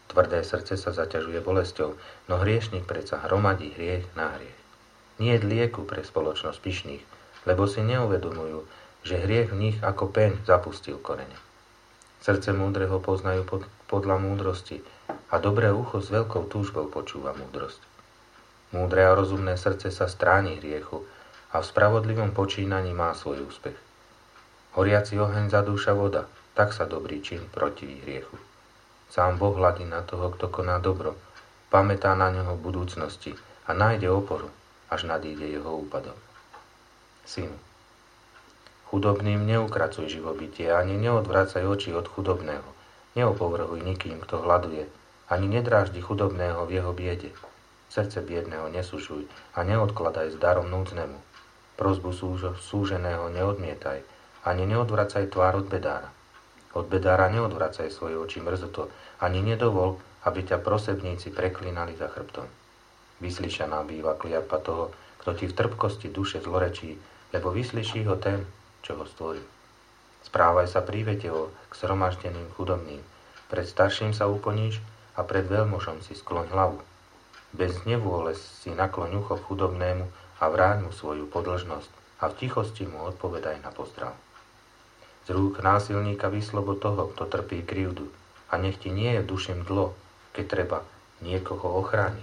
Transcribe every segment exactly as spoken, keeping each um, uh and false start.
Tvrdé srdce sa zaťažuje bolesťou, no hriešnik predsa hromadí hriech na hriech. Nie je lieku pre spoločnosť pyšných, lebo si neuvedomujú, že hriech v nich ako peň zapustil korene. Srdce múdreho poznajú pod, podľa múdrosti a dobré ucho s veľkou túžbou počúva múdrosť. Múdre a rozumné srdce sa stráni hriechu a v spravodlivom počínaní má svoj úspech. Horiaci oheň zadúša voda, tak sa dobrý čin protiví hriechu. Sám Boh hladí na toho, kto koná dobro, pamätá na neho v budúcnosti a nájde oporu, až nadíde jeho úpadok. Synu, chudobným neukracuj živobytie, ani neodvracaj oči od chudobného, neopovrhuj nikým, kto hladuje, ani nedráždi chudobného v jeho biede. Srdce biedného nesúžuj a neodkladaj s darom núdznemu. Prosbu súženého neodmietaj, ani neodvracaj tvár od bedára. Od bedára neodvracaj svoje oči mrzoto, ani nedovol, aby ťa prosebníci preklínali za chrbtom. Vyslyšaná býva kliatba toho, kto ti v trpkosti duše zlorečí, lebo vyslyší ho ten, čo ho stvoril. Správaj sa prívetevo k zhromaždeným chudobným, pred starším sa ukloníš a pred veľmožom si skloň hlavu. Bez nevôle si nakloň ucho chudobnému a vráť mu svoju podlžnosť a v tichosti mu odpovedaj na pozdrav. Z rúk násilníka vyslobod toho, kto trpí krivdu, a nech ti nie je duším dlo, keď treba niekoho ochrániť.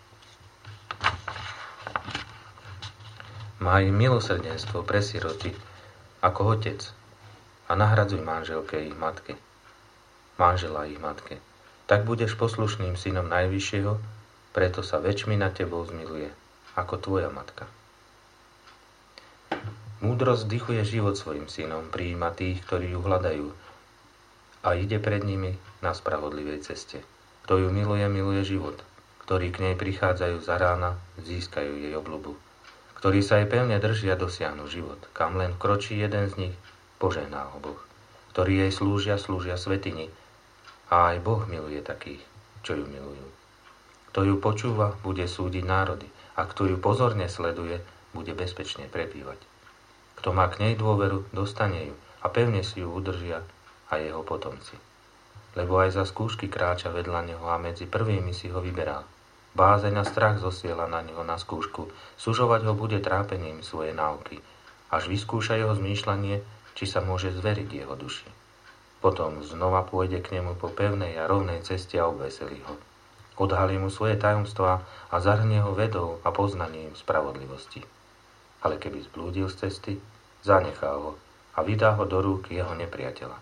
Maj milosrdenstvo pre siroty ako otec a nahradzuj manželke ich matke, manžela ich matke. Tak budeš poslušným synom Najvyššieho, preto sa väčšmi na tebou zmiluje ako tvoja matka. Múdrosť vdychuje život svojim synom, prijíma tých, ktorí ju hľadajú a ide pred nimi na spravodlivej ceste. Kto ju miluje, miluje život. Ktorí k nej prichádzajú za rána, získajú jej obľubu. Ktorí sa jej pevne držia, dosiahnu život. Kam len kročí jeden z nich, požehná ho Boh. Ktorí jej slúžia, slúžia svätyni. A aj Boh miluje takých, čo ju milujú. Kto ju počúva, bude súdiť národy. A kto ju pozorne sleduje, bude bezpečne prebývať. Kto má k nej dôveru, dostane ju a pevne si ju udržia a jeho potomci. Lebo aj za skúšky kráča vedľa neho a medzi prvými si ho vyberá. Bázeň a strach zosiela na neho na skúšku, sužovať ho bude trápením svoje náuky, až vyskúša jeho zmýšľanie, či sa môže zveriť jeho duši. Potom znova pôjde k nemu po pevnej a rovnej ceste a obveselí ho. Odhalí mu svoje tajomstvá a zahrnie ho vedou a poznaním spravodlivosti. Ale keby zblúdil z cesty, zanechá ho a vydá ho do rúk jeho nepriateľa.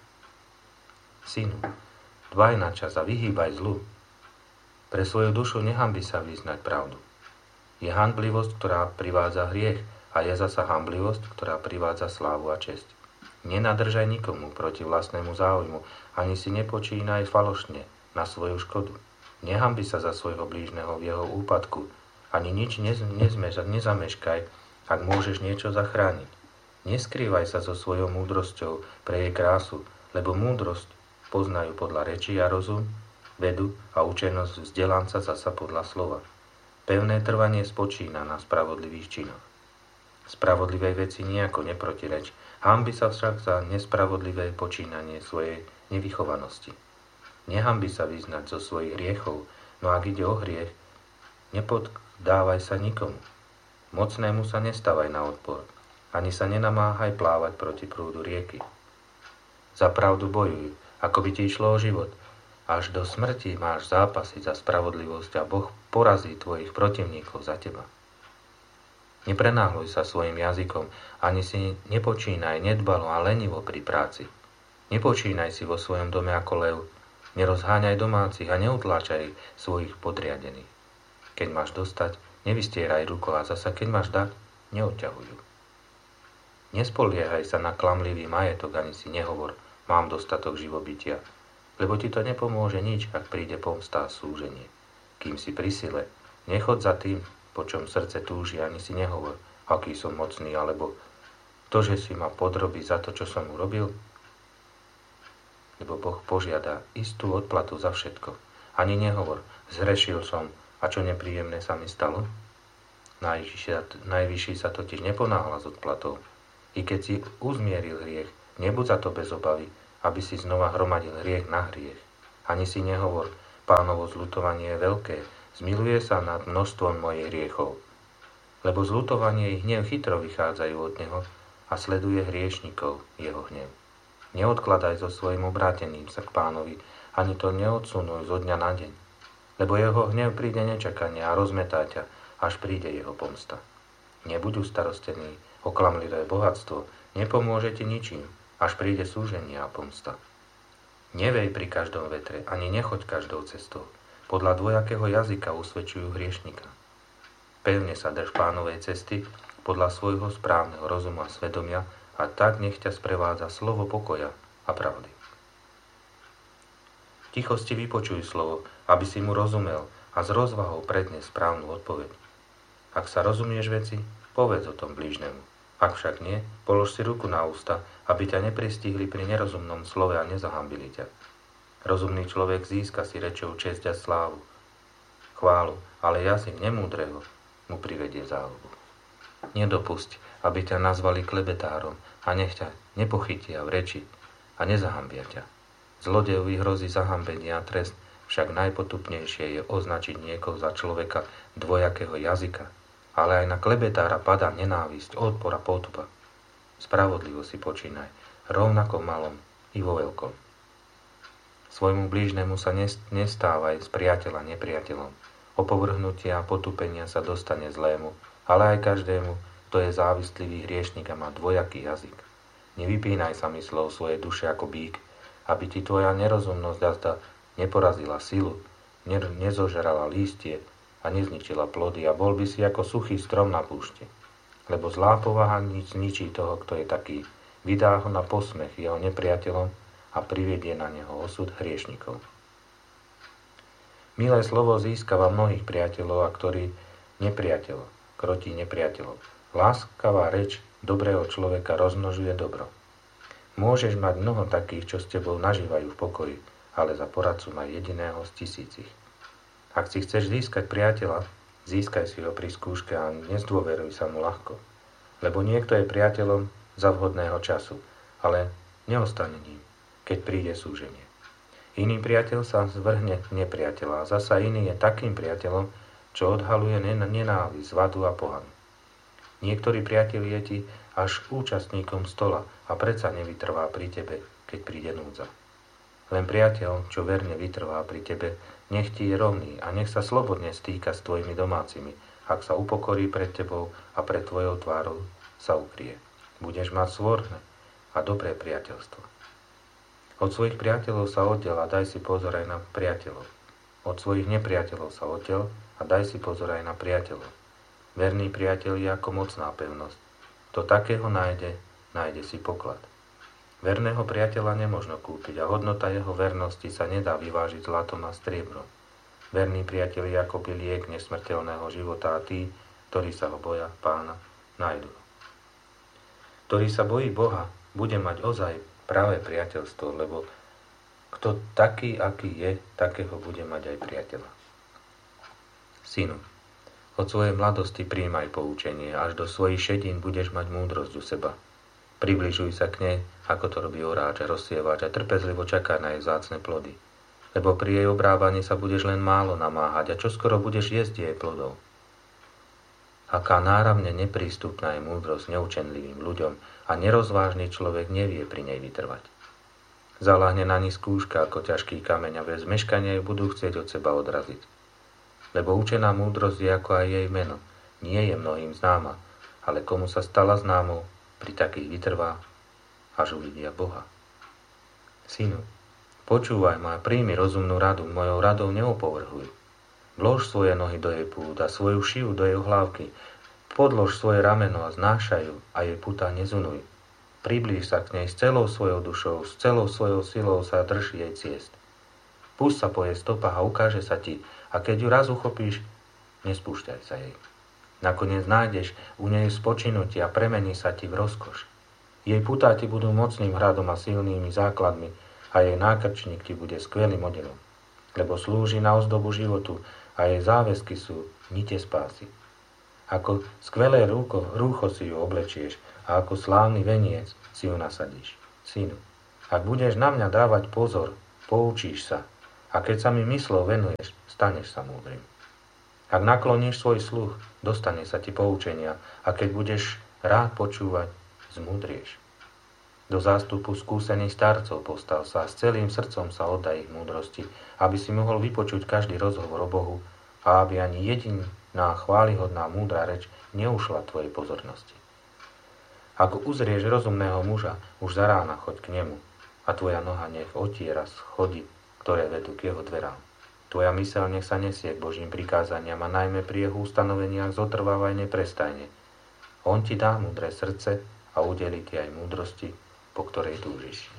Synu, dbaj na čas a vyhýbaj zlu. Pre svoju dušu nehanbi sa vyznať pravdu. Je hanblivosť, ktorá privádza hriech, a je zasa hanblivosť, ktorá privádza slávu a česť. Nenadržaj nikomu proti vlastnému záujmu, ani si nepočínaj falošne na svoju škodu. Nehanbi sa za svojho blížneho v jeho úpadku, ani nič nez, nezmež, nezameškaj, ak môžeš niečo zachrániť. Neskrývaj sa so svojou múdrosťou pre jej krásu, lebo múdrosť poznajú podľa reči a rozum, vedu a učenosť vzdelanca zasa podľa slova. Pevné trvanie spočína na spravodlivých činoch. Spravodlivej veci nejako neprotireč, hanbi sa však za nespravodlivé počínanie svojej nevychovanosti. Nehanbi sa vyznať zo svojich hriechov, no ak ide o hriech, nepoddávaj sa nikomu. Mocnému sa nestávaj na odpor, ani sa nenamáhaj plávať proti prúdu rieky. Za pravdu bojuj, ako by ti išlo o život. Až do smrti máš zápasy za spravodlivosť a Boh porazí tvojich protivníkov za teba. Neprenáhľuj sa svojim jazykom, ani si nepočínaj nedbalo a lenivo pri práci. Nepočínaj si vo svojom dome ako lev, nerozháňaj domácich a neutláčaj svojich podriadených. Keď máš dostať, nevystieraj rukou a zasa keď máš dať, neodťahuj ju. Nespoliehaj sa na klamlivý majetok, ani si nehovor, mám dostatok živobytia, lebo ti to nepomôže nič, ak príde pomsta a súženie. Kým si pri sile, nechod za tým, po čom srdce túži, ani si nehovor, aký som mocný, alebo to, že si ma podrobí za to, čo som urobil. Lebo Boh požiada istú odplatu za všetko. Ani nehovor, zhrešil som, a čo nepríjemné sa mi stalo. Najvyšší, najvyšší sa totiž neponáhla s odplatou. I keď si uzmieril hriech, nebuď za to bez obavy, aby si znova hromadil hriech na hriech. Ani si nehovor, Pánovo zľutovanie je veľké, zmiluje sa nad množstvom mojich hriechov. Lebo zľutovanie i hnev chytro vychádzajú od neho a sleduje hriešnikov jeho hnev. Neodkladaj so svojim obrátením sa k Pánovi, ani to neodsunuj zo dňa na deň, lebo jeho hnev príde nečakane a rozmetá ťa, až príde jeho pomsta. Nebuď ustarostený o klamlivé bohatstvo, nepomôže ti ničím, až príde súženie a pomsta. Nevej pri každom vetre, ani nechoď každou cestou. Podľa dvojakého jazyka usvedčujú hriešnika. Pevne sa drž Pánovej cesty podľa svojho správneho rozumu a svedomia a tak nech ťa sprevádza slovo pokoja a pravdy. V tichosti vypočuj slovo, aby si mu rozumel a s rozvahou prednes správnu odpoveď. Ak sa rozumieš veci, povedz o tom blížnemu. Ak však nie, polož si ruku na ústa, aby ťa nepristihli pri nerozumnom slove a nezahambili ťa. Rozumný človek získa si rečou česť a slávu, chválu, ale jazyk nemúdreho mu privedie záľubu. Nedopusť, aby ťa nazvali klebetárom a nech ťa nepochytia v reči a nezahambia ťa. Zlodejovi hrozí zahambenie a trest, však najpotupnejšie je označiť niekoho za človeka dvojakého jazyka, ale aj na klebetára padá nenávisť, odpor a potupa. Spravodlivo si počínaj, rovnako malom i vo veľkom. Svojmu blížnemu sa nestávaj z priateľa nepriateľom. Opovrhnutia a potupenia sa dostane zlému, ale aj každému, kto je závistlivý hriešnik a má dvojaký jazyk. Nevypínaj sa myslou svojej duše ako bík, aby ti tvoja nerozumnosť jazda neporazila silu, nezožrala lístie a nezničila plody a bol by si ako suchý strom na púšti. Lebo zlá povaha nič zničí toho, kto je taký. Vydá ho na posmech jeho nepriateľom a privedie na neho osud hriešnikov. Milé slovo získava mnohých priateľov, a ktorý nepriateľ krotí nepriateľov. Láskavá reč dobrého človeka rozmnožuje dobro. Môžeš mať mnoho takých, čo s tebou nažívajú v pokoji, ale za poradcu maj jediného z tisícich. Ak si chceš získať priateľa, získaj si ho pri skúške a nezdôveruj sa mu ľahko. Lebo niekto je priateľom za vhodného času, ale neostane ním, keď príde súženie. Iný priateľ sa zvrhne nepriateľa a zasa iný je takým priateľom, čo odhaluje nenávisť, vadu a pohanu. Niektorý priateľ je ti až účastníkom stola a predsa nevytrvá pri tebe, keď príde núdza. Len priateľ, čo verne vytrvá pri tebe, nech ti je rovný a nech sa slobodne stýka s tvojimi domácimi, ak sa upokorí pred tebou a pred tvojou tvárou sa ukrie. Budeš mať svorné a dobré priateľstvo. Od svojich priateľov sa oddiel a daj si pozor aj na priateľov. Od svojich nepriateľov sa oddiel a daj si pozor aj na priateľov. Verný priateľ je ako mocná pevnosť. Kto takého nájde, nájde si poklad. Verného priateľa nemožno kúpiť a hodnota jeho vernosti sa nedá vyvážiť zlatom a striebrom. Verný priateľ je akoby liek nesmrteľného života a tí, ktorí sa ho boja Pána, nájdu. Ktorý sa bojí Boha, bude mať ozaj práve priateľstvo, lebo kto taký, aký je, takého bude mať aj priateľa. Synu, od svojej mladosti prijímaj poučenie, až do svojich šedín budeš mať múdrosť u seba. Približuj sa k nej, ako to robí oráč a rozsievač a trpezlivo čaká na jej vzácne plody. Lebo pri jej obrávaní sa budeš len málo namáhať a čoskoro budeš jesť jej plodov. Aká náravne neprístupná je múdrosť neučenlivým ľuďom a nerozvážny človek nevie pri nej vytrvať. Zaláhne na ní skúška ako ťažký kameň a bez meškania ju budú chcieť od seba odraziť. Lebo učená múdrosť je ako aj jej meno. Nie je mnohým známa, ale komu sa stala známou, pri takých vytrvá, až uvidia Boha. Synu, počúvaj ma a príjmi rozumnú radu, mojou radou neopovrhuj. Vlož svoje nohy do jej pút a svoju šiu do jej hlávky, podlož svoje rameno a znášaj ju a jej putá nezunuj. Priblíž sa k nej s celou svojou dušou, s celou svojou silou sa drž jej ciest. Púšť sa po jej stopách a ukáže sa ti, a keď ju raz uchopíš, nespúšťaj sa jej. Nakoniec nájdeš u nej spočinutie a premení sa ti v rozkoš. Jej putá ti budú mocným hradom a silnými základmi a jej nákrčník ti bude skvelým odelom, lebo slúži na ozdobu životu a jej záväzky sú nite spásy. Ako skvelé rúcho, rúcho si ju oblečieš a ako slávny veniec si ju nasadíš. Synu, ak budeš na mňa dávať pozor, poučíš sa A keď sa mi myslou venuješ, staneš sa múdrym. Ak nakloníš svoj sluch, dostane sa ti poučenia a keď budeš rád počúvať, zmúdrieš. Do zástupu skúsených starcov postav sa a s celým srdcom sa oddaj ich múdrosti, aby si mohol vypočuť každý rozhovor o Bohu a aby ani jediná chválihodná múdra reč neušla tvojej pozornosti. Ak uzrieš rozumného muža, už za rána choď k nemu a tvoja noha nech otiera schody, ktoré vedú k jeho dverám. Tvoja myseľ nech sa nesie k Božím prikázaniam a najmä pri jeho ustanoveniach zotrvávaj neprestajne. On ti dá múdre srdce a udelí ti aj múdrosti, po ktorej túžiš.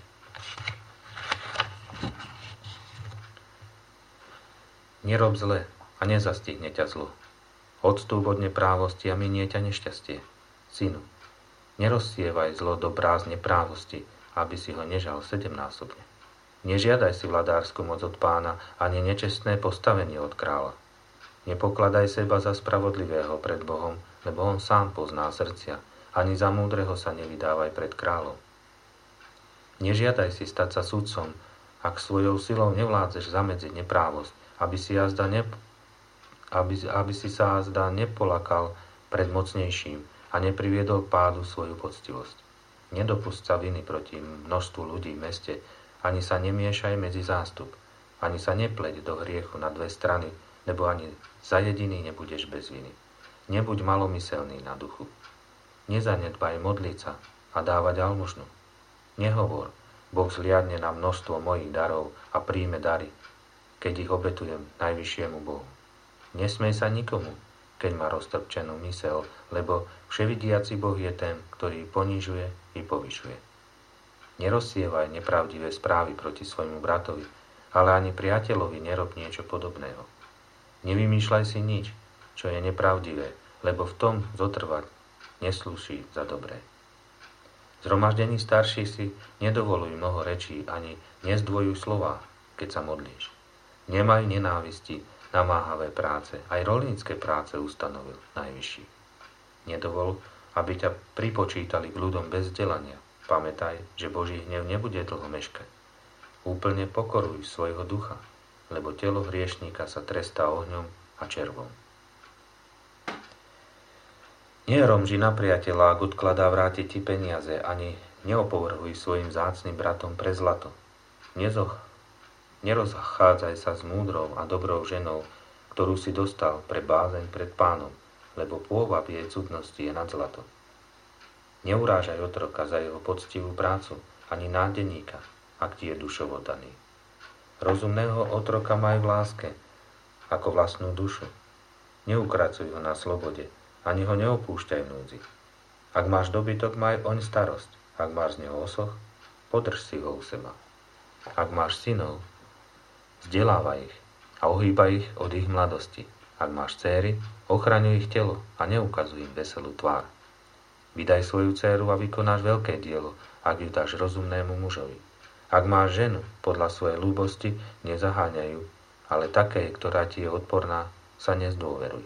Nerob zle a nezastihne ťa zlo. Odstúp od neprávosti a minie ťa nešťastie. Synu, nerozsievaj zlo do brázne právosti, aby si ho nežal sedemnásobne. Nežiadaj si vladárskú moc od pána, ani nečestné postavenie od kráľa. Nepokladaj seba za spravodlivého pred Bohom, lebo on sám pozná srdcia, ani za múdreho sa nevydávaj pred kráľom. Nežiadaj si stať sa sudcom, ak svojou silou nevládzeš zamedziť neprávosť, aby si, jazda nep- aby, aby si sa jazda nepolakal pred mocnejším a nepriviedol k pádu svoju poctivosť. Nedopusť sa viny proti množstvu ľudí v meste, ani sa nemiešaj medzi zástup, ani sa nepleť do hriechu na dve strany, lebo ani za jediný nebudeš bez viny. Nebuď malomyselný na duchu. Nezanedbaj modliť sa a dávať almužnu. Nehovor, Boh zliadne na množstvo mojich darov a príjme dary, keď ich obetujem najvyššiemu Bohu. Nesmej sa nikomu, keď má roztrpčenú myseľ, lebo vševidiaci Boh je ten, ktorý ponižuje i povyšuje. Nerozsievaj nepravdivé správy proti svojmu bratovi, ale ani priateľovi nerob niečo podobného. Nevymýšľaj si nič, čo je nepravdivé, lebo v tom zotrvať neslúši za dobré. Zhromaždení starších si nedovoluj mnoho rečí ani nezdvojuj slová, keď sa modlíš. Nemaj nenávisti, namáhavé práce, aj rolnícke práce ustanovil najvyšší. Nedovol, aby ťa pripočítali k ľudom bez vzdelania. Pamätaj, že Boží hnev nebude dlho meškať. Úplne pokoruj svojho ducha, lebo telo hriešníka sa trestá ohňom a červom. Neromži na priateľa, ak odkladá vrátiť ti peniaze, ani neopovrhuj svojim vzácnym bratom pre zlato. Nezoch, nerozchádzaj sa s múdrou a dobrou ženou, ktorú si dostal pre bázeň pred pánom, lebo pôvab jej cudnosti je nad zlato. Neurážaj otroka za jeho poctivú prácu, ani nádeníka, ak ti je dušovo daný. Rozumného otroka maj v láske, ako vlastnú dušu. Neukracuj ho na slobode, ani ho neopúšťaj v núdzi. Ak máš dobytok, maj oň starosť. Ak máš z neho osoch, podrž si ho u seba. Ak máš synov, vzdelávaj ich a ohýbaj ich od ich mladosti. Ak máš céry, ochraňuj ich telo a neukazuj im veselú tvár. Vydaj svoju dcéru a vykonáš veľké dielo, ak ju dáš rozumnému mužovi. Ak máš ženu, podľa svojej ľúbosti nezaháňajú, ale takej, ktorá ti je odporná, sa nezdôveruj.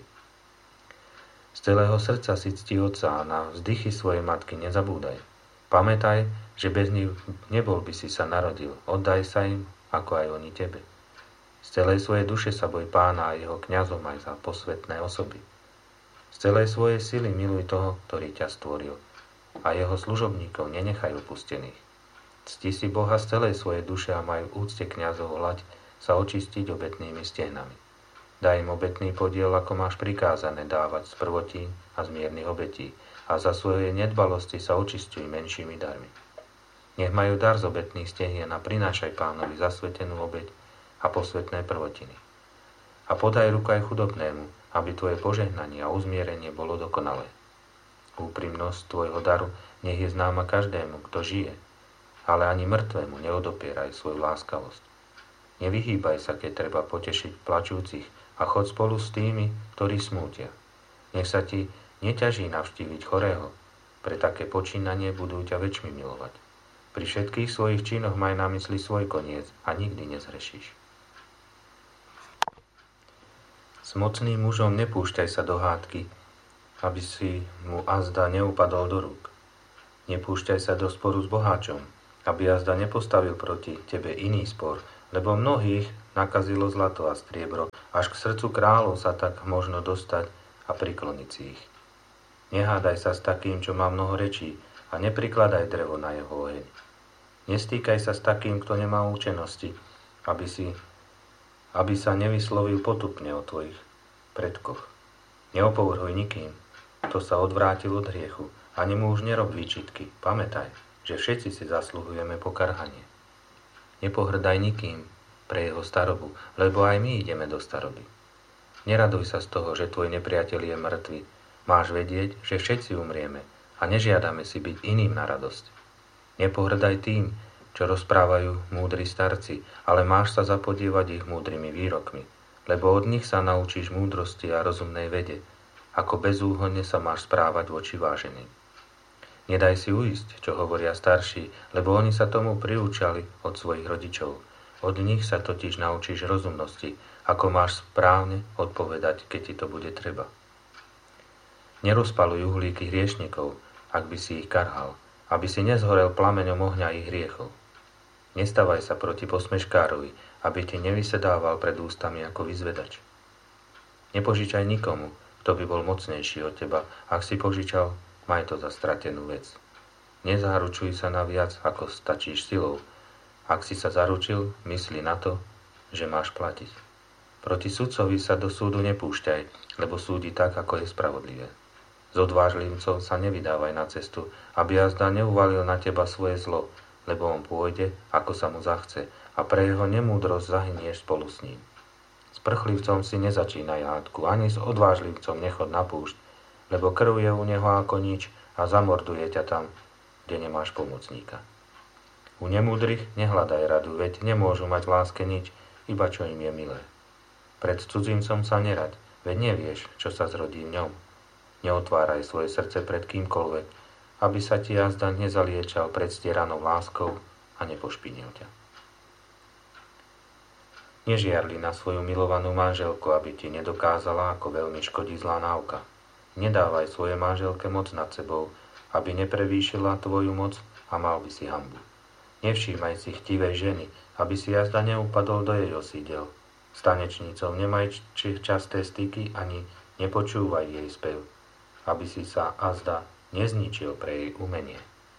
Z celého srdca si cti otca a na vzdychy svojej matky nezabúdaj. Pamätaj, že bez nich nebol by si sa narodil, oddaj sa im, ako aj oni tebe. Z celej svojej duše sa boj pána a jeho kňazom aj za posvetné osoby. Z celej svojej sily miluj toho, ktorý ťa stvoril, a jeho služobníkov nenechaj opustených. Cti si Boha z celej svojej duše a majú úcte kňazov hľaď sa očistiť obetnými stehnami. Daj im obetný podiel, ako máš prikázané dávať z prvotín a z miernych obetí, a za svoje nedbalosti sa očistuj menšími darmi. Nech majú dar z obetných stehien a prinášaj pánovi zasvetenú obeť a posvetné prvotiny. A podaj ruku aj chudobnému, aby tvoje požehnanie a uzmierenie bolo dokonalé. Úprimnosť tvojho daru nech je známa každému, kto žije, ale ani mŕtvemu neodopieraj svoju láskavosť. Nevyhýbaj sa, keď treba potešiť plačúcich a chod spolu s tými, ktorí smútia. Nech sa ti neťaží navštíviť chorého, pre také počínanie budú ťa väčšmi milovať. Pri všetkých svojich činoch maj na mysli svoj koniec a nikdy nezhrešíš. S mocným mužom nepúšťaj sa do hádky, aby si mu azda neupadol do rúk. Nepúšťaj sa do sporu s boháčom, aby azda nepostavil proti tebe iný spor, lebo mnohých nakazilo zlato a striebro, až k srdcu kráľov sa tak možno dostať a prikloniť si ich. Nehádaj sa s takým, čo má mnoho rečí, a neprikladaj drevo na jeho oheň. Nestýkaj sa s takým, kto nemá účenosti, aby, si, aby sa nevyslovil potupne o tvojich predkoch. Neopovrhuj nikým, kto sa odvrátil od hriechu, ani mu už nerob výčitky. Pamätaj, že všetci si zasluhujeme pokarhanie. Nepohrdaj nikým pre jeho starobu, lebo aj my ideme do staroby. Neraduj sa z toho, že tvoj nepriateľ je mŕtvy. Máš vedieť, že všetci umrieme a nežiadame si byť iným na radosť. Nepohrdaj tým, čo rozprávajú múdri starci, ale máš sa zapodievať ich múdrymi výrokmi, lebo od nich sa naučíš múdrosti a rozumnej vede, ako bezúhonne sa máš správať voči váženým. Nedaj si uísť, čo hovoria starší, lebo oni sa tomu priúčali od svojich rodičov. Od nich sa totiž naučíš rozumnosti, ako máš správne odpovedať, keď ti to bude treba. Nerozpaluj uhlíky hriešnikov, ak by si ich karhal, aby si nezhorel plameňom ohňa ich hriechov. Nestavaj sa proti posmeškárovi, aby ti nevysedával pred ústami ako vyzvedač. Nepožičaj nikomu, kto by bol mocnejší od teba. Ak si požičal, maj to za stratenú vec. Nezaručuj sa na viac, ako stačíš silou. Ak si sa zaručil, mysli na to, že máš platiť. Proti sudcovi sa do súdu nepúšťaj, lebo súdi tak, ako je spravodlivé. S odvážlivcom sa nevydávaj na cestu, aby jazda neuvalil na teba svoje zlo, lebo on pôjde, ako sa mu zachce, a pre jeho nemúdrosť zahynieš spolu s ním. S prchlivcom si nezačínaj hádku, ani s odvážlivcom nechod na púšť, lebo krv je u neho ako nič a zamorduje ťa tam, kde nemáš pomocníka. U nemúdrych nehľadaj radu, veď nemôžu mať v láske nič, iba čo im je milé. Pred cudzincom sa nerad, veď nevieš, čo sa zrodí v ňom. Neotváraj svoje srdce pred kýmkoľvek, aby sa ti jazda nezaliečal predstieranou láskou a nepošpinil ťa. Nežiarli na svoju milovanú manželku, aby ti nedokázala, ako veľmi škodí zlá náuka. Nedávaj svojej manželke moc nad sebou, aby neprevýšila tvoju moc a mal by si hanbu. Nevšímaj si chtivej ženy, aby si jazda neupadol do jej osídel. S tanečnícou nemaj časté styky ani nepočúvaj jej spev, aby si sa azda nezničil pre jej umenie.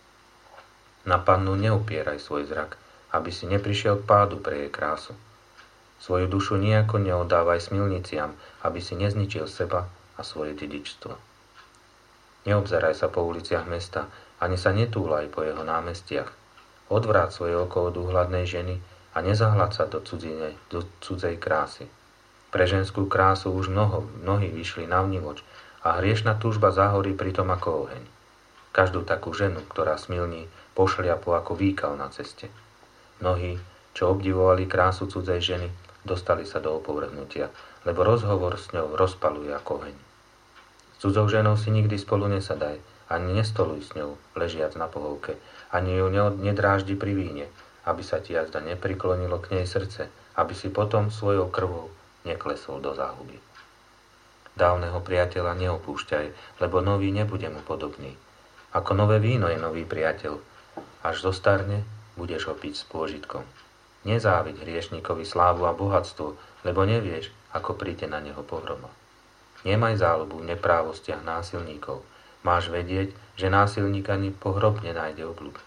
Na pannu neupieraj svoj zrak, aby si neprišiel k pádu pre jej krásu. Svoju dušu nejako neoddávaj smilniciam, aby si nezničil seba a svoje dedičstvo. Neobzeraj sa po uliciach mesta, ani sa netúlaj po jeho námestiach. Odvráť svoje oko od úhladnej ženy a nezahľad sa do, cudzine, do cudzej krásy. Pre ženskú krásu už mnoho, mnohí vyšli na vnívoč a hriešna túžba zahorí pritom ako oheň. Každú takú ženu, ktorá smilní, pošliapu ako výkal na ceste. Mnohí, čo obdivovali krásu cudzej ženy, dostali sa do opovrhnutia, lebo rozhovor s ňou rozpaluje ako oheň. S cudzou ženou si nikdy spolu nesadaj, ani nestoluj s ňou, ležiac na pohovke, ani ju nedráždi pri víne, aby sa ti jazda nepriklonilo k nej srdce, aby si potom svojou krvou neklesol do záhuby. Dávneho priateľa neopúšťaj, lebo nový nebude mu podobný. Ako nové víno je nový priateľ, až zostarne budeš ho piť s pôžitkom. Nezáviď hriešníkovi slávu a bohatstvo, lebo nevieš, ako príde na neho pohroma. Nemaj záľubu v neprávostiach násilníkov. Máš vedieť, že násilník ani pohrob nenájde obľúb.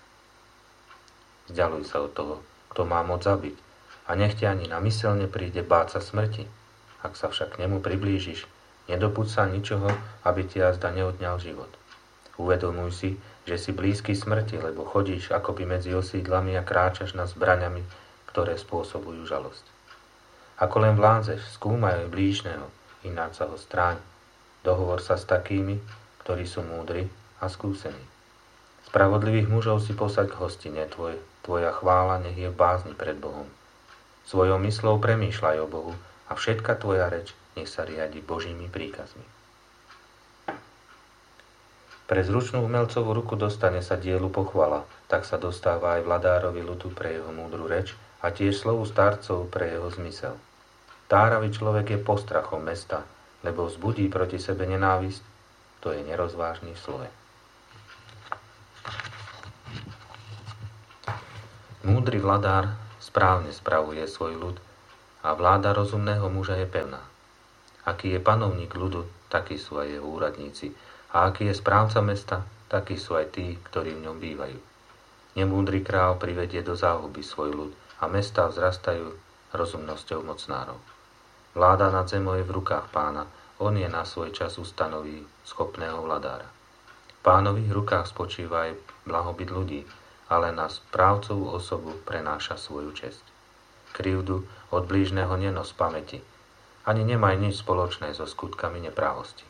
Vzďaluj sa od toho, kto má moc zabiť, a nech ťa ani na myseľ nepríde báť sa smrti. Ak sa však k nemu priblížiš, nedopuď sa ničoho, aby ti jazda neodňal život. Uvedomuj si, že si blízky smrti, lebo chodíš akoby medzi osídlami a kráčaš nad zbraňami, ktoré spôsobujú žalosť. Ako len vládzeš, skúmaj aj blížneho, ináč sa ho stráň. Dohovor sa s takými, ktorí sú múdri a skúsení. Spravodlivých mužov si posaď k hostine, tvoj, tvoja chvála nech je v bázni pred Bohom. Svojou myslou premýšľaj o Bohu a všetka tvoja reč nech sa riadi Božími príkazmi. Pre zručnú umelcovú ruku dostane sa dielu pochvala, tak sa dostáva aj vladárovi ľudu pre jeho múdru reč a tiež slovu starcov pre jeho zmysel. Táravý človek je postrachom mesta, lebo vzbudí proti sebe nenávisť, to je nerozvážny sloj. Múdry vladár správne spravuje svoj ľud a vláda rozumného muža je pevná. Aký je panovník ľudu, takí sú aj jeho úradníci, a aký je správca mesta, takí sú aj tí, ktorí v ňom bývajú. Nemúdry král privedie do záhuby svoj ľud a mestá vzrastajú rozumnosťou mocnárov. Vláda nad zemou je v rukách pána, on je na svoj čas ustanoví schopného vladára. V pánových rukách spočíva aj blahobyt ľudí, ale na správcovú osobu prenáša svoju česť. Krivdu od blížneho nenos pamäti, ani nemaj nič spoločné so skutkami neprávosti.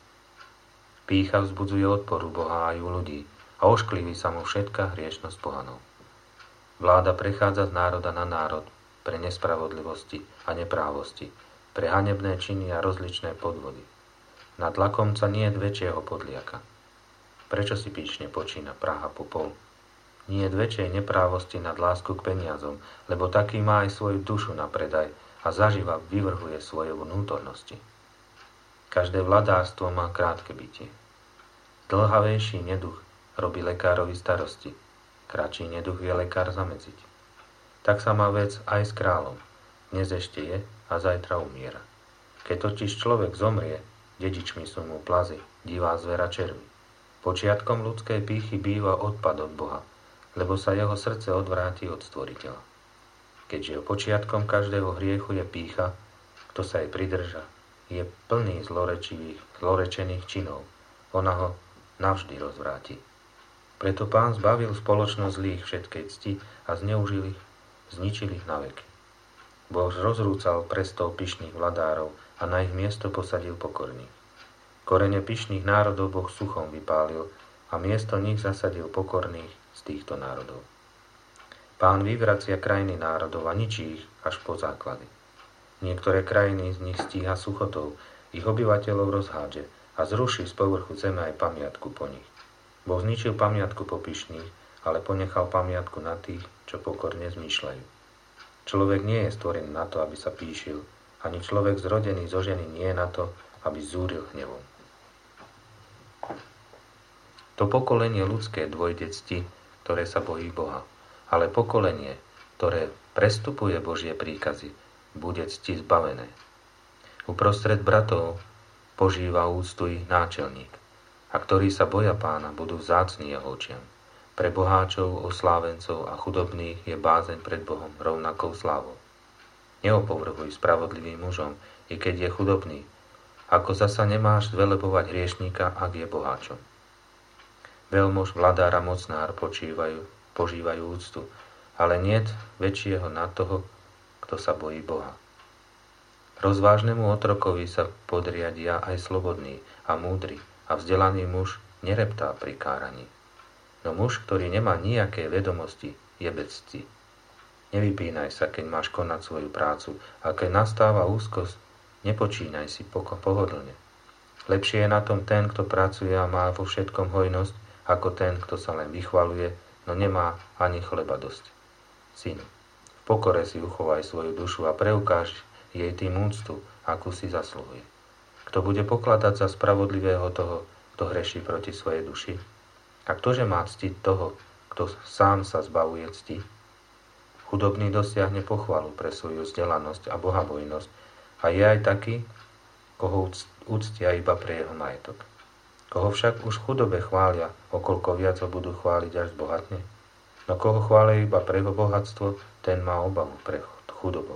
Pýcha vzbudzuje odporu Boha aj u ľudí a oškliví sa mu všetká hriešnosť pohanov. Vláda prechádza z národa na národ pre nespravodlivosti a neprávosti, pre hanebné činy a rozličné podvody. Nad lakomca nie je väčšieho podliaka. Prečo si píšne počína praha po pol? Nie je väčšej neprávosti nad lásku k peniazom, lebo taký má aj svoju dušu na predaj a zaživa vyvrhuje svoje vnútornosti. Každé vladárstvo má krátke bytie. Dlhavejší neduch robí lekárovi starosti, kratší neduch vie lekár zamedziť. Tak sa má vec aj s kráľom. Dnes ešte je a zajtra umiera. Keď totiž človek zomrie, dedičmi sú mu plazy, divá zvera červy. Počiatkom ľudskej pýchy býva odpad od Boha, lebo sa jeho srdce odvráti od Stvoriteľa. Keďže počiatkom každého hriechu je pýcha, kto sa jej pridrža, je plný zlorečivých, zlorečených činov. Ona ho navždy rozvráti. Preto Pán zbavil spoločnosť zlých všetkej cti a zneužil ich, zničil ich na veky. Boh rozrúcal prestol pyšných vladárov a na ich miesto posadil pokorných. Korene pyšných národov Boh suchom vypálil a miesto nich zasadil pokorných z týchto národov. Pán vyvracia krajiny národov a ničí ich až po základy. Niektoré krajiny z nich stíha suchotou, ich obyvateľov rozhádže a zruší z povrchu zeme aj pamiatku po nich. Boh zničil pamiatku po pyšných, ale ponechal pamiatku na tých, čo pokorne zmýšľajú. Človek nie je stvorený na to, aby sa pýšil, ani človek zrodený zo ženy nie je na to, aby zúril hnevom. To pokolenie ľudské dôjde cti, ktoré sa bojí Boha, ale pokolenie, ktoré prestupuje Božie príkazy, bude cti zbavené. Uprostred bratov požíva úctu ich náčelník, a ktorí sa boja Pána, budú vzácni jeho očiam. Pre boháčov, oslávencov a chudobných je bázeň pred Bohom rovnakou slávou. Neopovrhuj spravodlivým mužom, i keď je chudobný, ako zasa nemáš zvelebovať hriešníka, ak je boháčom. Veľmož, vladár a mocnár počívajú, požívajú úctu, ale niet väčšieho na toho, kto sa bojí Boha. Rozvážnemu otrokovi sa podriadia aj slobodný a múdry a vzdelaný muž nereptá pri káraní. No muž, ktorý nemá nejaké vedomosti, je bez cti. Nevypínaj sa, keď máš konať svoju prácu, a keď nastáva úzkosť, nepočínaj si pohodlne. Lepšie je na tom ten, kto pracuje a má vo všetkom hojnosť, ako ten, kto sa len vychvaľuje, no nemá ani chleba dosť. Synu, v pokore si uchovaj svoju dušu a preukáž jej tým úctu, akú si zasluhuje. Kto bude pokladať za spravodlivého toho, kto hreší proti svojej duši? A ktože má ctiť toho, kto sám sa zbavuje cti? Chudobný dosiahne pochvalu pre svoju vzdelanosť a bohabojnosť a je aj taký, koho úctia iba pre jeho majetok. Koho však už v chudobe chvália, okolko viac ho budú chváliť až zbohatne? No koho chvália iba pre jeho bohatstvo, ten má obavu pre chudobou.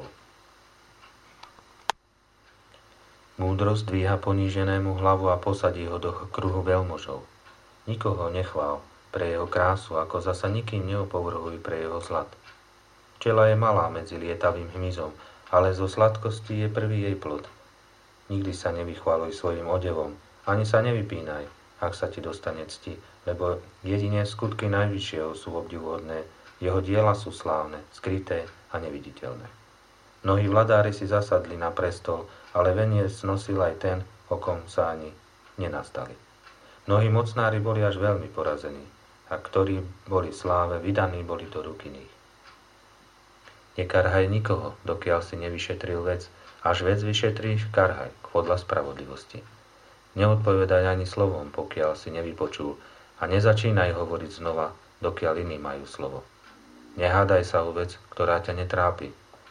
Múdrosť dvíha poníženému hlavu a posadí ho do kruhu veľmožov. Nikoho nechvál pre jeho krásu, ako zasa nikým neopovrhuj pre jeho zlat. Včela je malá medzi lietavým hmyzom, ale zo sladkosti je prvý jej plod. Nikdy sa nevychváluj svojim odevom, ani sa nevypínaj, ak sa ti dostane cti, lebo jedine skutky najvyššieho sú obdivuhodné, jeho diela sú slávne, skryté a neviditeľné. Mnohí vladári si zasadli na prestol, ale veniec nosil aj ten, o kom sa ani nenastali. Mnohí mocnári boli až veľmi porazení, a ktorí boli v sláve, vydaní boli do ruky nich. Nekarhaj nikoho, dokiaľ si nevyšetril vec, až vec vyšetríš, karhaj, podľa spravodlivosti. Neodpovedaj ani slovom, pokiaľ si nevypočul, a nezačínaj hovoriť znova, dokiaľ iní majú slovo. Nehádaj sa o vec, ktorá ťa netrápi,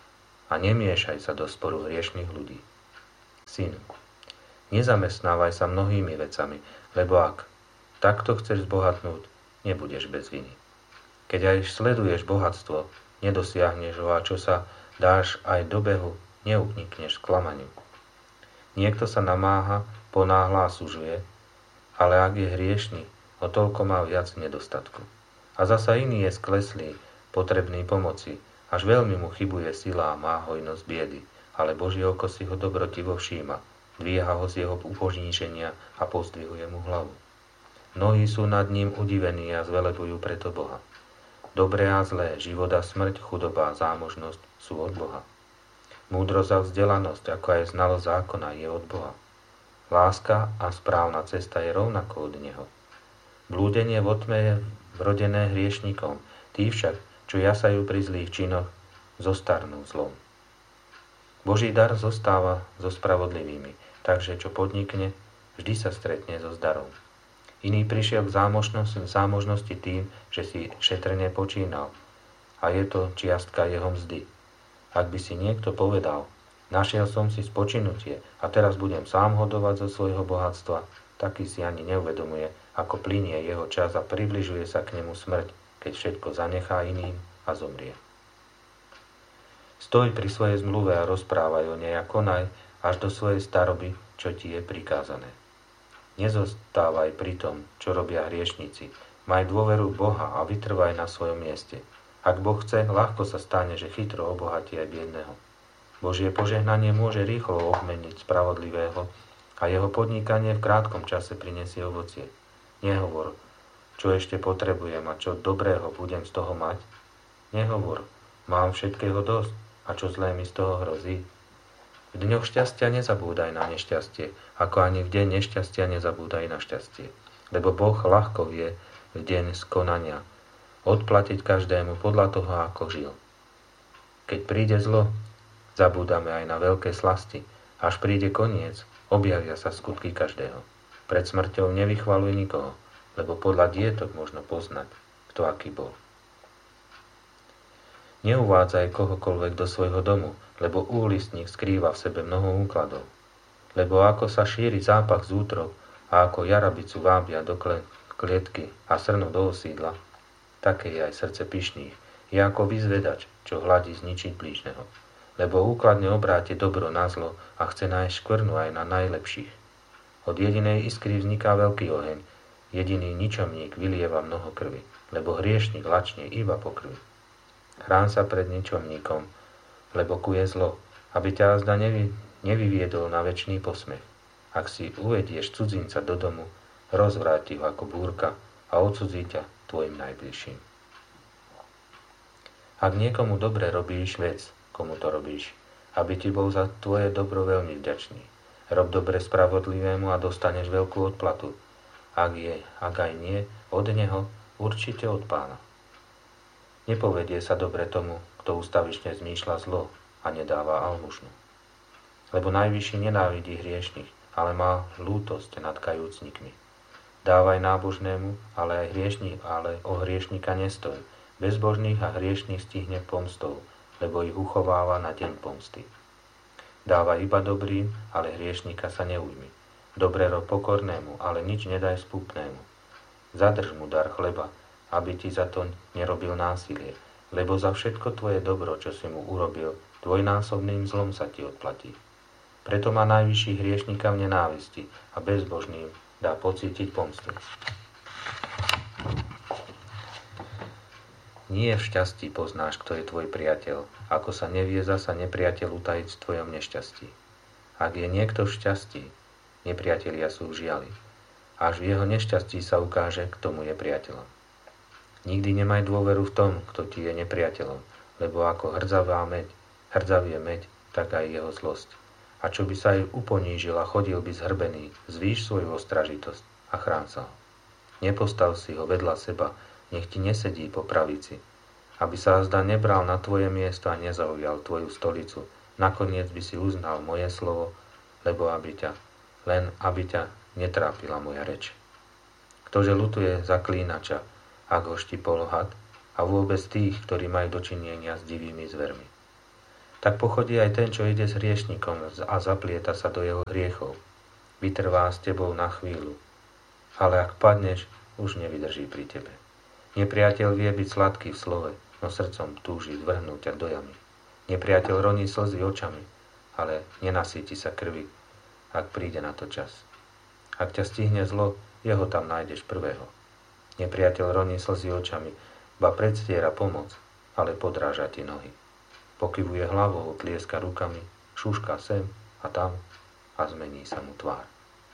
a nemiešaj sa do sporu hriešnych ľudí. Syn, nezamestnávaj sa mnohými vecami, lebo ak takto chceš zbohatnúť, nebudeš bez viny. Keď aj sleduješ bohatstvo, nedosiahneš ho a čo sa dáš aj do behu, neunikneš sklamaniu. Niekto sa namáha, ponáhla a sužuje, ale ak je hriešný, o toľko má viac nedostatku. A zasa iný je skleslý, potrebný pomoci, až veľmi mu chybuje sila a má hojnosť biedy, ale Božie oko si ho dobrotivo všíma, dvíha ho z jeho upožníženia a pozdvihuje mu hlavu. Mnohí sú nad ním udivení a zvelebujú preto Boha. Dobré a zlé, život a smrť, chudoba a zámožnosť sú od Boha. Múdrosť a vzdelanosť, ako aj znalosť zákona, je od Boha. Láska a správna cesta je rovnako od Neho. Blúdenie v otme je vrodené hriešnikom, tí však, čo jasajú pri zlých činoch, zostarnú zlom. Boží dar zostáva so spravodlivými, takže čo podnikne, vždy sa stretne so zdarom. Iný prišiel k zámožnosti, zámožnosti tým, že si šetrne počínal, a je to čiastka jeho mzdy. Ak by si niekto povedal, našiel som si spočinutie a teraz budem sám hodovať zo svojho bohatstva, taký si ani neuvedomuje, ako plynie jeho čas a približuje sa k nemu smrť, keď všetko zanechá iným a zomrie. Stoj pri svojej zmluve a rozprávaj o nej a konaj až do svojej staroby, čo ti je prikázané. Nezostávaj pri tom, čo robia hriešnici. Maj dôveru Boha a vytrvaj na svojom mieste. Ak Boh chce, ľahko sa stane, že chytro obohatí aj biedného. Božie požehnanie môže rýchlo obmeniť spravodlivého a jeho podnikanie v krátkom čase prinesie ovocie. Nehovor, čo ešte potrebujem a čo dobrého budem z toho mať. Nehovor, mám všetkého dosť a čo zlé mi z toho hrozí. V dňoch šťastia nezabúdaj na nešťastie, ako ani v deň nešťastia nezabúdaj na šťastie. Lebo Boh ľahko vie v deň skonania odplatiť každému podľa toho, ako žil. Keď príde zlo, zabúdame aj na veľké slasti. Až príde koniec, objavia sa skutky každého. Pred smrťou nevychvaluj nikoho, lebo podľa dietok možno poznať, kto aký bol. Neuvádzaj kohokoľvek do svojho domu, lebo úlistník skrýva v sebe mnoho úkladov. Lebo ako sa šíri zápach z útrob a ako jarabicu vábia do klietky a srnu do osídla, také je aj srdce pyšných, je ako vyzvedač, čo hladí zničiť blížneho. Lebo úkladne obráti dobro na zlo a chce nájsť škvrnu aj na najlepších. Od jedinej iskry vzniká veľký oheň, jediný ničomník vylieva mnoho krvi, lebo hriešnik lačne iba po krvi. Chrán sa pred ničomníkom, lebo kuje zlo, aby ťa azda nevy, nevyviedol na večný posmech. Ak si uvedieš cudzinca do domu, rozvráti ho ako búrka a odcudzí ťa tvojim najbližším. Ak niekomu dobre robíš, vec, komu to robíš, aby ti bol za tvoje dobro veľmi vďačný. Rob dobre spravodlivému a dostaneš veľkú odplatu. Ak je, ak aj nie, od neho, určite od Pána. Nepovedie sa dobre tomu, kto ustavične zmýšľa zlo a nedáva almužnu. Lebo najvyšší nenávidí hriešnych, ale má lútosť nad kajúcnikmi. Dávaj nábožnému, ale aj hriešnik, ale o hriešnika nestoj. Bezbožných a hriešných stihne pomstou, lebo ich uchováva na deň pomsty. Dávaj iba dobrým, ale hriešnika sa neujmi. Dobre rob pokornému, ale nič nedaj spúpnému. Zadrž mu dar chleba, aby ti za to nerobil násilie, lebo za všetko tvoje dobro, čo si mu urobil, dvojnásobným zlom sa ti odplatí. Preto má najvyšší hriešnika v nenávisti a bezbožným dá pocítiť pomstu. Nie v šťastí poznáš, kto je tvoj priateľ, ako sa nevie zasa nepriateľ utajiť v tvojom nešťastí. Ak je niekto v šťastí, nepriatelia sú v žiali. Až v jeho nešťastí sa ukáže, kto mu je priateľom. Nikdy nemaj dôveru v tom, kto ti je nepriateľom, lebo ako hrdzavá meď, hrdzavie meď, tak aj jeho zlosť. A čo by sa aj uponížil a chodil by zhrbený, zvýš svoju ostražitosť a chrán sa ho. Nepostav si ho vedľa seba, nech ti nesedí po pravici, aby sa azda nebral na tvoje miesto a nezaujal tvoju stolicu. Nakoniec by si uznal moje slovo, lebo aby ťa, len aby ťa netrápila moja reč. Ktože ľutuje zaklínača, ak ho štipol had, a vôbec tých, ktorí majú dočinenia s divými zvermi. Tak pochodí aj ten, čo ide s hriešnikom a zaplieta sa do jeho hriechov. Vytrvá s tebou na chvíľu, ale ak padneš, už nevydrží pri tebe. Nepriateľ vie byť sladký v slove, no srdcom túži zvrhnúť ťa do jamy. Nepriateľ roní slzy očami, ale nenasíti sa krvi, ak príde na to čas. Ak ťa stihne zlo, jeho tam nájdeš prvého. Nepriateľ roní slzy očami, ba predstiera pomoc, ale podráža ti nohy. Pokyvuje hlavou, tlieska rukami, šuška sem a tam a zmení sa mu tvár.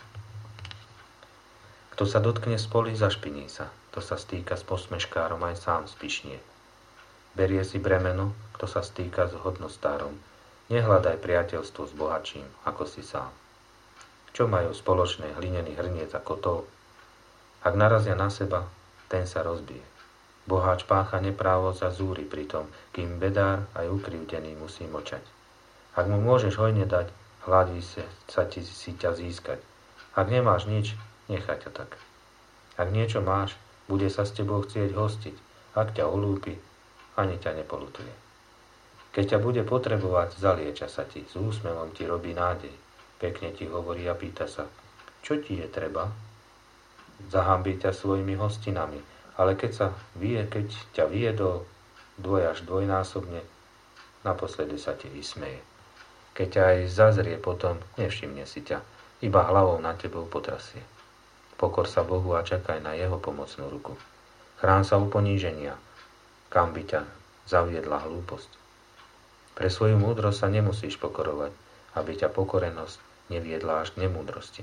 Kto sa dotkne spoly, zašpiní sa. Kto sa stýka s posmeškárom, aj sám spišnie. Berie si bremeno, kto sa stýka s hodnostárom. Nehľadaj priateľstvo s bohatším, ako si sám. Čo majú spoločné hlinený hrniec a kotol? Ak narazia na seba, ten sa rozbije. Boháč pácha neprávo za zúri pritom, kým bedár aj ukrivdený musí mlčať. Ak mu môžeš hojne dať, hladí sa ti si ťa získať. Ak nemáš nič, nechaj ťa tak. Ak niečo máš, bude sa s tebou chcieť hostiť. Ak ťa olúpi, ani ťa nepolutuje. Keď ťa bude potrebovať, zalieča sa ti, s úsmevom ti robí nádej. Pekne ti hovorí a pýta sa, čo ti je treba? Zahambí ťa svojimi hostinami, ale keď, sa vie, keď ťa viedol dvoj až dvojnásobne, naposledy sa ti vysmeje. Keď ťa aj zazrie potom, nevšimne si ťa, iba hlavou na tebou potrasie. Pokor sa Bohu a čakaj na jeho pomocnú ruku. Chrán sa u poníženia, kam by ťa zaviedla hlúposť. Pre svoju múdrosť sa nemusíš pokorovať, aby ťa pokorenosť neviedla až k nemúdrosti.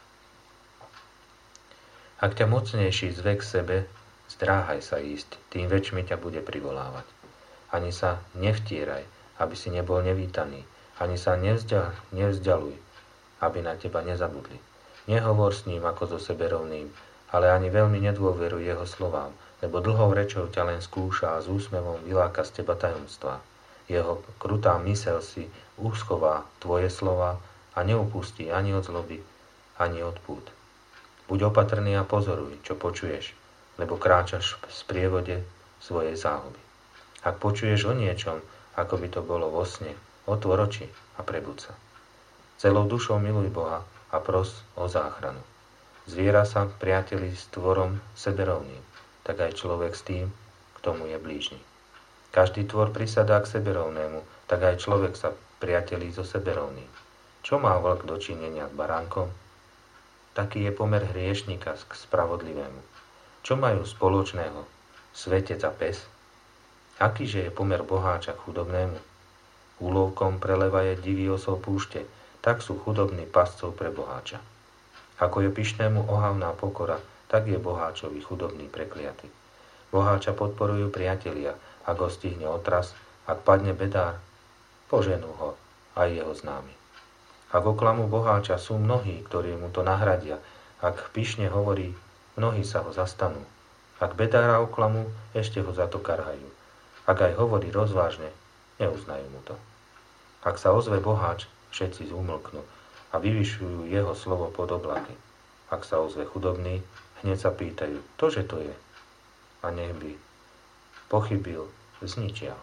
Ak ťa mocnejší zvek sebe, zdráhaj sa ísť, tým väčšmi ťa bude privolávať. Ani sa nevtieraj, aby si nebol nevítaný, ani sa nevzdial, nevzdialuj, aby na teba nezabudli. Nehovor s ním ako so seberovným, ale ani veľmi nedôveruj jeho slovám, lebo dlhou rečou ťa len skúša a s úsmevom vyláka z teba tajomstvá. Jeho krutá myseľ si uschová tvoje slova a neupustí ani od zloby, ani od pút. Buď opatrný a pozoruj, čo počuješ, lebo kráčaš v sprievode svojej záhuby. Ak počuješ o niečom, ako by to bolo vo sne, otvor oči a prebud sa. Celou dušou miluj Boha a pros o záchranu. Zviera sa priateli s tvorom seberovným, tak aj človek s tým, kto mu je blížny. Každý tvor prisadá k seberovnému, tak aj človek sa priatelí so seberovným. Čo má vlk dočinenia s baránkom? Taký je pomer hriešnika k spravodlivému. Čo majú spoločného svetec a pes? Akýže je pomer boháča k chudobnému? Úlovkom prelevaje divý osol púšte, tak sú chudobní pascov pre boháča. Ako je pyšnému ohavná pokora, tak je boháčovi chudobný prekliaty. Boháča podporujú priatelia, ak ho stihne otras, ak padne bedár, poženú ho aj jeho známi. Ak oklamu boháča, sú mnohí, ktorí mu to nahradia. Ak pyšne hovorí, mnohí sa ho zastanú. Ak bedára oklamu, ešte ho za to karhajú. Ak aj hovorí rozvážne, neuznajú mu to. Ak sa ozve boháč, všetci zúmlknú a vyvyšujú jeho slovo pod oblaky. Ak sa ozve chudobný, hneď sa pýtajú, tože to je? A nech by pochybil, zničia.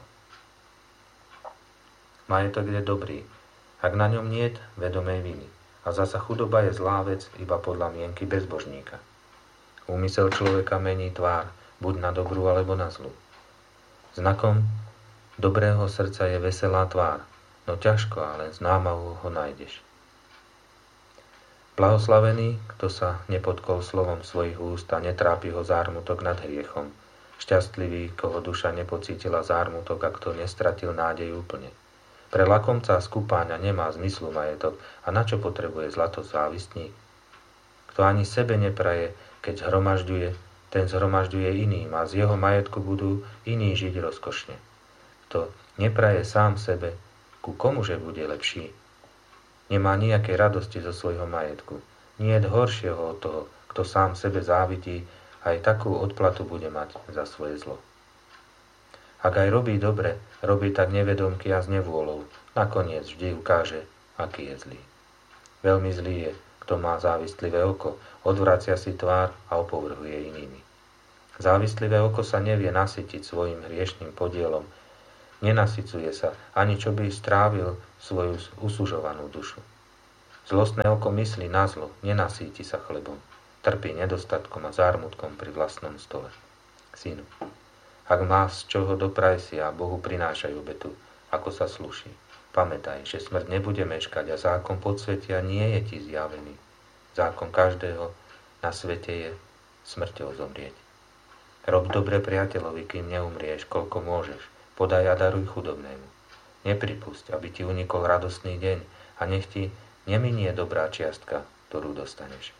Majetok je dobrý, ak na ňom niet vedomej viny. A zasa chudoba je zlá vec iba podľa mienky bezbožníka. Úmysel človeka mení tvár, buď na dobrú alebo na zlú. Znakom dobrého srdca je veselá tvár, no ťažko, ale s námahou ho nájdeš. Blahoslavený, kto sa nepotkol slovom svojich úst a netrápi ho zármutok nad hriechom. Šťastlivý, koho duša nepocítila zármutok a kto nestratil nádej úplne. Pre lakomca z kupáňa nemá zmyslu majetok a na čo potrebuje zlato závistník? Kto ani sebe nepraje, keď zhromažďuje, ten zhromažďuje iným a z jeho majetku budú iní žiť rozkošne. Kto nepraje sám sebe, ku komuže bude lepší? Nemá nejakej radosti zo svojho majetku. Nie je horšieho od toho, kto sám sebe závidí, aj takú odplatu bude mať za svoje zlo. Ak aj robí dobre, robí tak nevedomky a s nevôľou. Nakoniec vždy ukáže, aký je zlý. Veľmi zlý je, kto má závislivé oko, odvracia si tvár a opovrhuje inými. Závislivé oko sa nevie nasytiť svojim hriešným podielom, Nenasycuje sa, ani čo by strávil svoju usužovanú dušu. Zlostné oko myslí na zlo, nenasíti sa chlebom. Trpí nedostatkom a zármutkom pri vlastnom stole. Synu, ak má z čoho dopraj si a Bohu prinášaj obetu, ako sa sluší. Pamätaj, že smrť nebude meškať a zákon podsvetia nie je ti zjavený. Zákon každého na svete je smrťou zomrieť. Rob dobre priateľovi, kým neumrieš, koľko môžeš. Podaj a daruj chudobnému. Nepripusť, aby ti unikol radostný deň a nech ti neminie dobrá čiastka, ktorú dostaneš.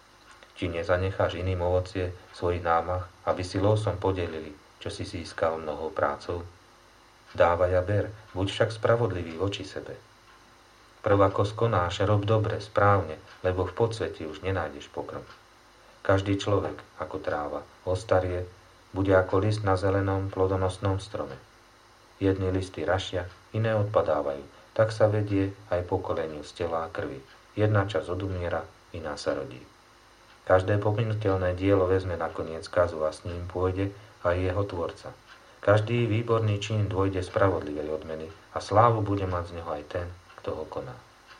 Či nezanecháš iným ovocie svojich námah, aby si losom podelili, čo si získal mnohou prácou? Dávaj a ber, buď však spravodlivý voči sebe. Prv ako skonáš, rob dobre, správne, lebo v podsveti už nenájdeš pokrm. Každý človek, ako tráva, ostarie, bude ako list na zelenom plodonosnom strome. Jedny listy rašia, iné odpadávajú, tak sa vedie aj pokoleniu z tela a krvi. Jedna časť odumiera, iná sa rodí. Každé pominuteľné dielo vezme nakoniec kazu a s ním pôjde aj jeho tvorca. Každý výborný čin dôjde spravodlivej odmeny a slávu bude mať z neho aj ten, kto ho koná.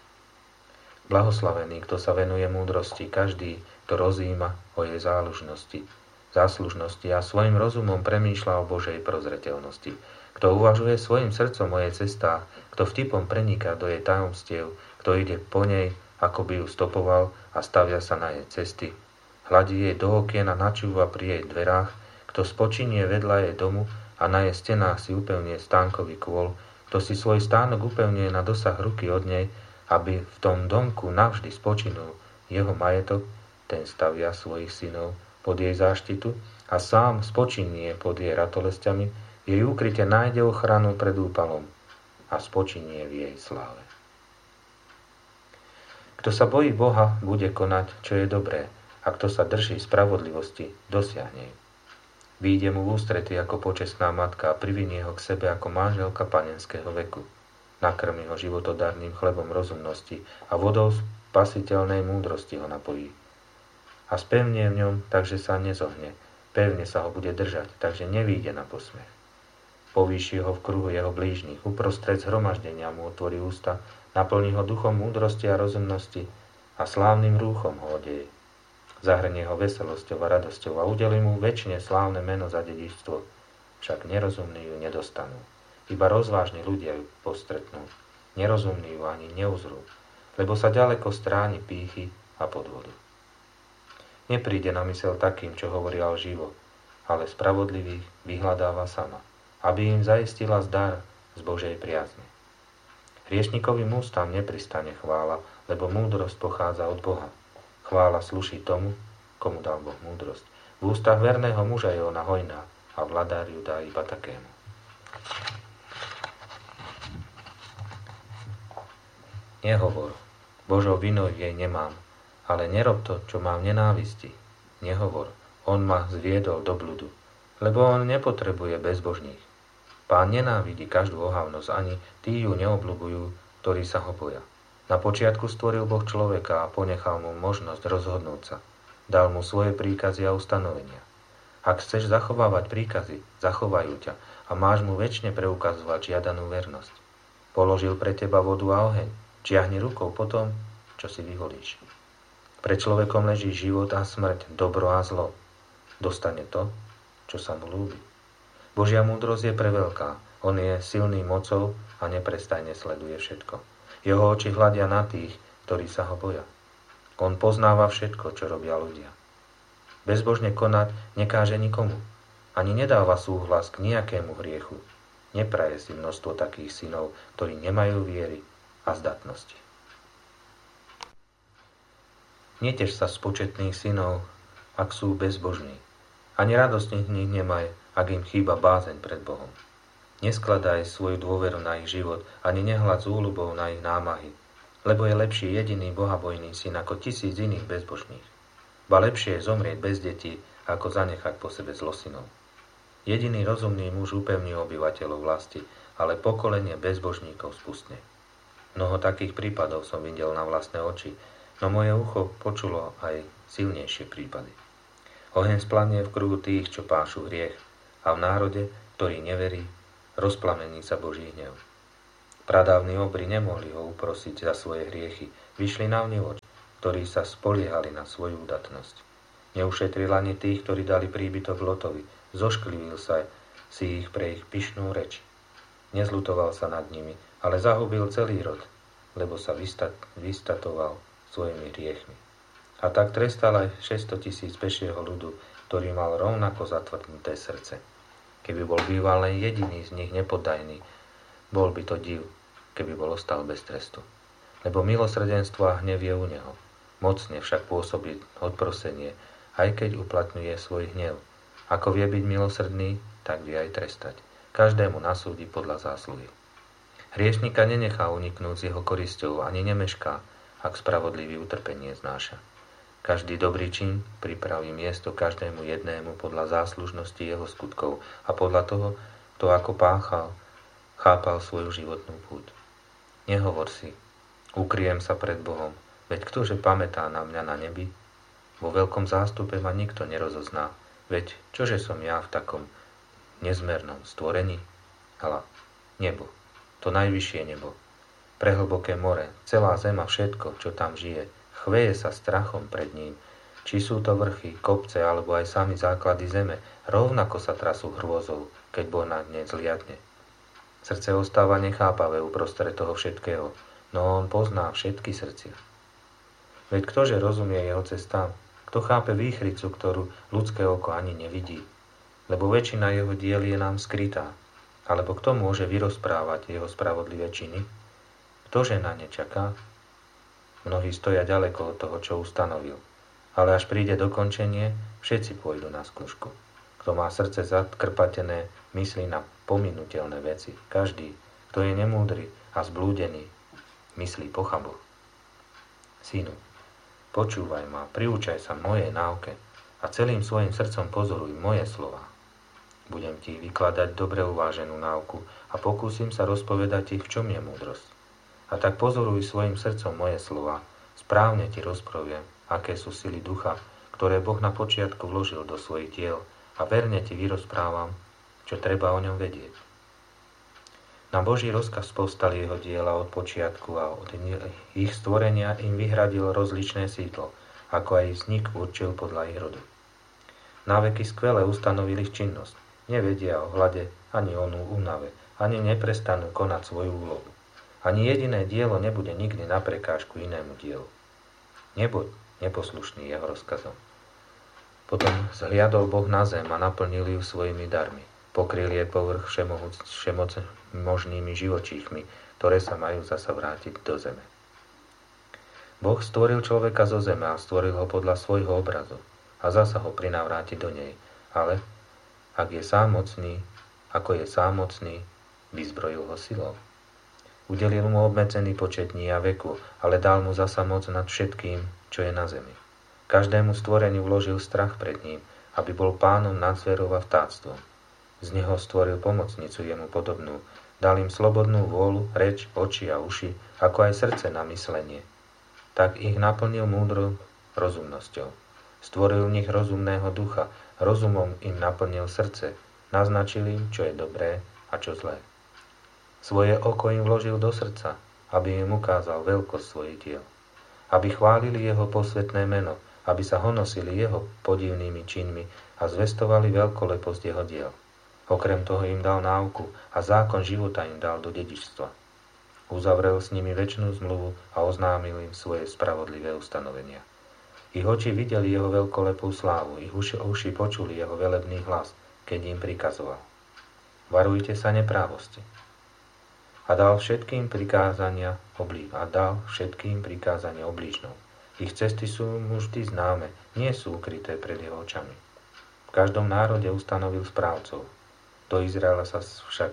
Blahoslavený, kto sa venuje múdrosti, každý, kto rozíma o jej zálužnosti, záslužnosti a svojim rozumom premýšľa o Božej prozreteľnosti, kto uvažuje svojim srdcom o jej cestách, kto vtipom preniká do jej tajomstiev, kto ide po nej, ako by ju stopoval a stavia sa na jej cesty, hladí jej do okien a načúva pri jej dverách, kto spočinie vedľa jej domu a na jej stenách si upevnie stánkový kôl, kto si svoj stánok upevňuje na dosah ruky od nej, aby v tom domku navždy spočinul jeho majetok, ten stavia svojich synov pod jej záštitu a sám spočinie pod jej ratolesťami, jej úkryte nájde ochranu pred úpalom a spočinie v jej sláve. Kto sa bojí Boha, bude konať, čo je dobré, a kto sa drží spravodlivosti, dosiahne ju. Výjde mu v ústrety ako počestná matka a privinie ho k sebe ako manželka panenského veku. Nakrmi ho životodarným chlebom rozumnosti a vodou spasiteľnej múdrosti ho napojí. A spevnie v ňom, takže sa nezohne. Pevne sa ho bude držať, takže nevíde na posmech. Povýši ho v kruhu jeho blížnych, uprostred zhromaždenia mu otvorí ústa, naplní ho duchom múdrosti a rozumnosti a slávnym rúchom ho odeje. Zahrnie ho veselosťou a radosťou a udelí mu večne slávne meno za dedičstvo, však nerozumní ju nedostanú. Iba rozvážni ľudia ju postretnú, nerozumní ju ani neuzrú, lebo sa ďaleko stráni pýchy a podvodu. Nepríde na mysel takým, čo hovoria živo, ale spravodlivých vyhľadáva sama, aby im zaistila zdar z Božej priazne. Hriešnikovým ústam nepristane chvála, lebo múdrosť pochádza od Boha. Chvála sluší tomu, komu dal Boh múdrosť. V ústach verného muža je ona hojná a vladár ju dá iba takému. Nehovor, Božou vinou jej nemám, ale nerob to, čo mám nenávisti. Nehovor, on ma zviedol do bludu, lebo on nepotrebuje bezbožných. Pán nenávidí každú ohavnosť, ani tí ju neobľubujú, ktorí sa ho boja. Na počiatku stvoril Boh človeka a ponechal mu možnosť rozhodnúť sa. Dal mu svoje príkazy a ustanovenia. Ak chceš zachovávať príkazy, zachovajú ťa a máš mu večne preukazovať žiadanú vernosť. Položil pre teba vodu a oheň. Čiahni rukou po tom, čo si vyvolíš. Pre človekom leží život a smrť, dobro a zlo. Dostane to, čo sa mu ľúbi. Božia múdrosť je preveľká. On je silný mocou a neprestajne sleduje všetko. Jeho oči hľadia na tých, ktorí sa ho boja. On poznáva všetko, čo robia ľudia. Bezbožne konať nekáže nikomu. Ani nedáva súhlas k nejakému hriechu. Nepraje si množstvo takých synov, ktorí nemajú viery a zdatnosti. Netež sa z početných synov, ak sú bezbožní. Ani radosť z nich nemaj, ak im chýba bázeň pred Bohom. Neskladaj svoju dôveru na ich život, ani nehľad s úľubou na ich námahy, lebo je lepší jediný bohabojný syn ako tisíc iných bezbožných. Ba lepšie je zomrieť bez detí, ako zanechať po sebe zlosynov. Jediný rozumný muž upevní obyvateľov vlasti, ale pokolenie bezbožníkov spustne. Mnoho takých prípadov som videl na vlastné oči, no moje ucho počulo aj silnejšie prípady. Oheň splanie v kruhu tých, čo pášu hriech, a v národe, ktorý neverí, rozplamení sa Boží hnev. Pradávni obry nemohli ho uprosiť za svoje hriechy, vyšli na vnívoč, ktorí sa spoliehali na svoju udatnosť. Neušetril ani tých, ktorí dali príbytok Lotovi, zošklivil sa si ich pre ich pyšnú reč. Nezľutoval sa nad nimi, ale zahubil celý rod, lebo sa vystat, vystatoval svojimi hriechmi. A tak trestal aj šesťsto tisíc pešieho ľudu, ktorý mal rovnako zatvrdnuté srdce. Keby bol býval len jediný z nich nepodajný, bol by to div, keby bol ostal bez trestu. Lebo milosrdenstvo a hnev je u neho. Mocne však pôsobí odprosenie, aj keď uplatňuje svoj hnev. Ako vie byť milosrdný, tak vie aj trestať. Každému nasúdi podľa zásluhy. Hriešnika nenechá uniknúť s jeho korisťou, ani nemešká, ak spravodlivý utrpenie znáša. Každý dobrý čin pripraví miesto každému jednému podľa záslužnosti jeho skutkov a podľa toho, kto ako páchal, chápal svoju životnú púť. Nehovor si, ukryjem sa pred Bohom, veď ktože pamätá na mňa na nebi? Vo veľkom zástupe ma nikto nerozozná, veď čože som ja v takom nezmernom stvorení? Hala, nebo, to najvyššie nebo, prehlboké more, celá zem a všetko, čo tam žije, chveje sa strachom pred ním. Či sú to vrchy, kopce, alebo aj sami základy zeme, rovnako sa trasú hrôzou, keď Boh na ne zliadne. Srdce ostáva nechápavé uprostred toho všetkého, no on pozná všetky srdcia. Veď ktože rozumie jeho cestám? Kto chápe výchricu, ktorú ľudské oko ani nevidí? Lebo väčšina jeho diel je nám skrytá. Alebo kto môže vyrozprávať jeho spravodlivé činy? Ktože na ne čaká? Mnohí stoja ďaleko od toho, čo ustanovil. Ale až príde dokončenie, všetci pôjdu na skúšku. Kto má srdce zakrpatené, myslí na pominuteľné veci. Každý, kto je nemúdry a zblúdený, myslí pochabo. Synu, počúvaj ma, priúčaj sa mojej náuke a celým svojim srdcom pozoruj moje slová. Budem ti vykladať dobre uváženú náuku a pokúsim sa rozpovedať ti, v čom je múdrosť. A tak pozoruj svojim srdcom moje slova. Správne ti rozproviem, aké sú sily ducha, ktoré Boh na počiatku vložil do svojich diel a verne ti vyrozprávam, čo treba o ňom vedieť. Na Boží rozkaz povstali jeho diela od počiatku a od ich stvorenia im vyhradil rozličné sídlo, ako aj vznik určil podľa ich rodu. Na veky skvele ustanovili ich činnosť, nevedia o hlade ani onú únave, ani neprestanú konať svoju úlohu. Ani jediné dielo nebude nikdy na prekážku inému dielu. Nebuď neposlušný jeho rozkazom. Potom zhliadol Boh na zem a naplnil ju svojimi darmi. Pokryl je povrch všemožnými živočíchmi, ktoré sa majú zasa vrátiť do zeme. Boh stvoril človeka zo zeme a stvoril ho podľa svojho obrazu a zasa ho prinavráti do nej. Ale ak je sám mocný, ako je sám mocný, vyzbrojil ho silou. Udelil mu obmedzený počet dní a veku, ale dal mu zasa moc nad všetkým, čo je na zemi. Každému stvoreniu vložil strach pred ním, aby bol pánom nad zverou a vtáctvom. Z neho stvoril pomocnicu jemu podobnú, dal im slobodnú vôľu, reč, oči a uši, ako aj srdce na myslenie. Tak ich naplnil múdrou rozumnosťou. Stvoril v nich rozumného ducha, rozumom im naplnil srdce, naznačil im, čo je dobré a čo zlé. Svoje oko im vložil do srdca, aby im ukázal veľkosť svojich diel. Aby chválili jeho posvetné meno, aby sa honosili jeho podivnými činmi a zvestovali veľkoleposť jeho diel. Okrem toho im dal náuku a zákon života im dal do dedičstva. Uzavrel s nimi večnú zmluvu a oznámil im svoje spravodlivé ustanovenia. Ich oči videli jeho veľkolepú slávu, ich uši, uši počuli jeho velebný hlas, keď im prikazoval. Varujte sa neprávosti. A dal všetkým prikázania oblí- a dal všetkým prikázania oblížnou. Ich cesty sú mu vždy známe, nie sú ukryté pred jeho očami. V každom národe ustanovil správcov. Do Izraela sa však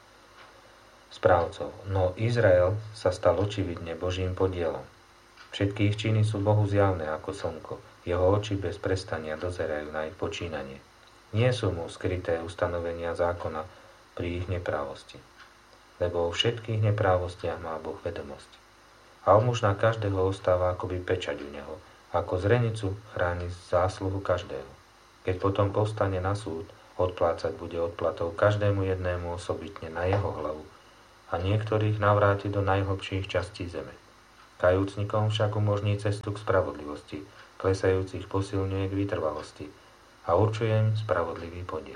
správcov, no Izrael sa stal očividne Božím podielom. Všetky ich činy sú Bohu zjavné ako slnko, jeho oči bez prestania dozerajú na ich počínanie. Nie sú mu skryté ustanovenia zákona pri ich neprávosti, lebo o všetkých neprávostiach má Boh vedomosť. A almužna každého ostáva akoby pečať u neho, ako zrenicu chráni zásluhu každého. Keď potom povstane na súd, odplácať bude odplatov každému jednému osobitne na jeho hlavu a niektorých navráti do najhlbších častí zeme. Kajúcnikom však umožní cestu k spravodlivosti, klesajúcich posilňuje k vytrvalosti a určuje im spravodlivý podiel.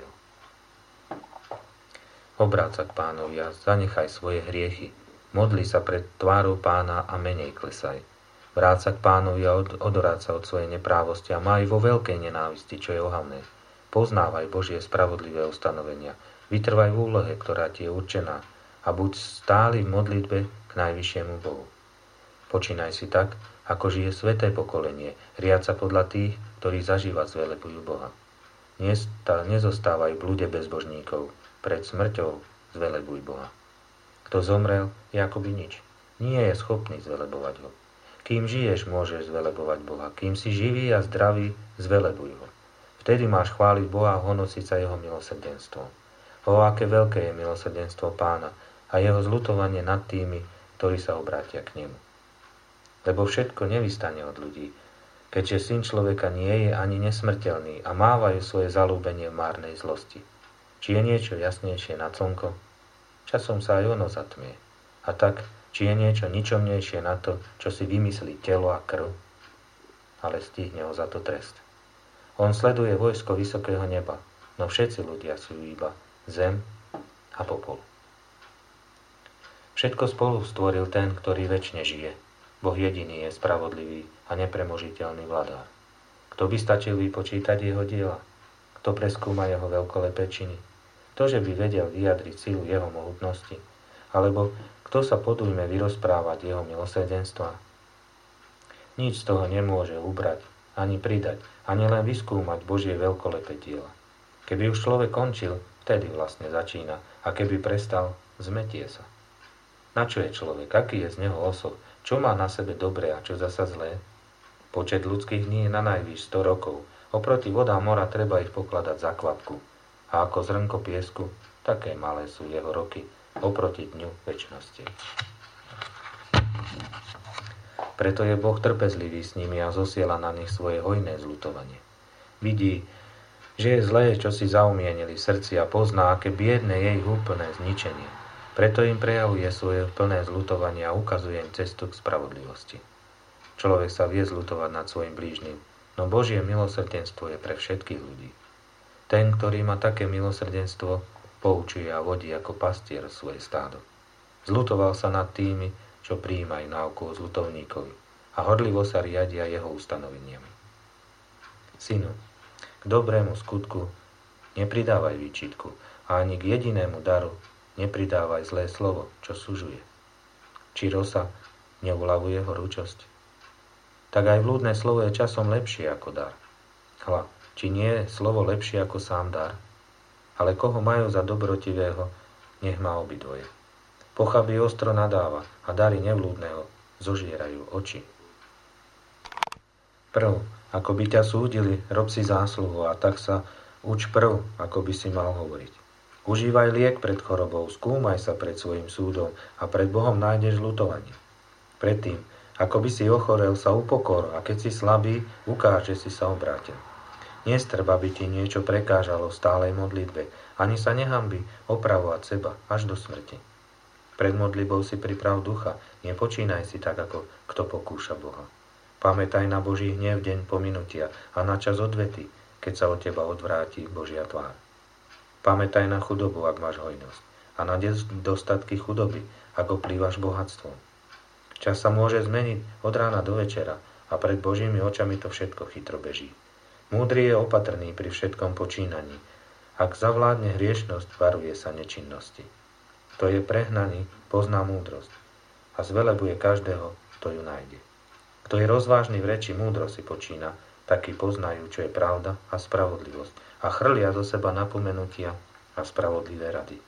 Obráť sa k Pánovi a zanechaj svoje hriechy. Modli sa pred tvárou Pána a menej klesaj. Vráť sa k Pánovi a od, odoráť sa od svojej neprávosti a maj vo veľkej nenávisti, čo je ohavné. Poznávaj Božie spravodlivé ustanovenia. Vytrvaj v úlohe, ktorá ti je určená a buď stály v modlitbe k najvyššiemu Bohu. Počínaj si tak, ako žije sväté pokolenie, riaď sa podľa tých, ktorí zažíva zvelebujú Boha. Nezostávaj v blúde bezbožníkov, pred smrťou zvelebuj Boha. Kto zomrel, je akoby nič. Nie je schopný zvelebovať ho. Kým žiješ, môžeš zvelebovať Boha. Kým si živý a zdravý, zvelebuj ho. Vtedy máš chváliť Boha a honosiť sa jeho milosrdenstvom. O, aké veľké je milosrdenstvo Pána a jeho zľutovanie nad tými, ktorí sa obrátia k nemu. Lebo všetko nevystane od ľudí, keďže syn človeka nie je ani nesmrteľný a mávajú svoje zalúbenie v márnej zlosti. Či je niečo jasnejšie na slnko? Časom sa aj ono zatmie. A tak, či je niečo ničomnejšie na to, čo si vymyslí telo a krv? Ale stihne ho za to trest. On sleduje vojsko vysokého neba, no všetci ľudia sú iba zem a popol. Všetko spolu stvoril ten, ktorý večne žije. Boh jediný je spravodlivý a nepremožiteľný vladár. Kto by stačil vypočítať jeho diela? Kto preskúma jeho veľkolepé činy? Ktože by vedel vyjadriť silu jeho mohutnosti? Alebo kto sa podujme vyrozprávať jeho milosrdenstva? Nič z toho nemôže ubrať, ani pridať, ani len vyskúmať Božie veľkolepé diela. Keby už človek končil, vtedy vlastne začína, a keby prestal, zmetie sa. Na čo je človek? Aký je z neho osob? Čo má na sebe dobré a čo zasa zlé? Počet ľudských dní je na najvýš sto rokov. Oproti vodám mora treba ich pokladať za kvapku. A ako zrnko piesku, také malé sú jeho roky oproti dňu večnosti. Preto je Boh trpezlivý s nimi a zosiela na nich svoje hojné zľutovanie. Vidí, že je zlé, čo si zaumienili v srdci a pozná, aké biedne je ich úplné zničenie. Preto im prejavuje svoje plné zľutovanie a ukazuje im cestu k spravodlivosti. Človek sa vie zľutovať nad svojim blížnym, no Božie milosrdenstvo je pre všetkých ľudí. Ten, ktorý má také milosrdenstvo, poučuje a vodí ako pastier svoje stádo. Zľutoval sa nad tými, čo prijímajú náuku o zľutovníkovi a horlivo sa riadia jeho ustanoveniami. Synu, k dobrému skutku nepridávaj výčitku a ani k jedinému daru nepridávaj zlé slovo, čo sužuje. Či rosa neuľavuje horúčosť? Tak aj blúdne slovo je časom lepšie ako dar. Hľa, či nie je slovo lepšie ako sám dar? Ale koho majú za dobrotivého, nech má obidvoje. Pochabý ostro nadáva a dary nevlúdneho zožierajú oči. Prv, ako by ťa súdili, rob si zásluhu a tak sa uč prv, ako by si mal hovoriť. Užívaj liek pred chorobou, skúmaj sa pred svojim súdom a pred Bohom nájdeš ľutovanie. Predtým, ako by si ochorel, sa upokor a keď si slabý, ukáž, že si sa obrátil. Nestrb, aby ti niečo prekážalo v stálej modlitbe, ani sa nehanbi opravovať seba až do smrti. Pred modlitbou si priprav ducha, nepočínaj si tak, ako kto pokúša Boha. Pamätaj na Boží hnev deň pominutia a na čas odvety, keď sa od teba odvráti Božia tvár. Pamätaj na chudobu, ak máš hojnosť, a na dostatky chudoby, ako plývaš bohatstvom. Čas sa môže zmeniť od rána do večera a pred Božími očami to všetko chytro beží. Múdry je opatrný pri všetkom počínaní. Ak zavládne hriešnosť, varuje sa nečinnosti. Kto je prehnaný, pozná múdrosť a zvelebuje každého, kto ju nájde. Kto je rozvážny v reči, múdro si počína, takí poznajú, čo je pravda a spravodlivosť a chrlia zo seba napomenutia a spravodlivé rady.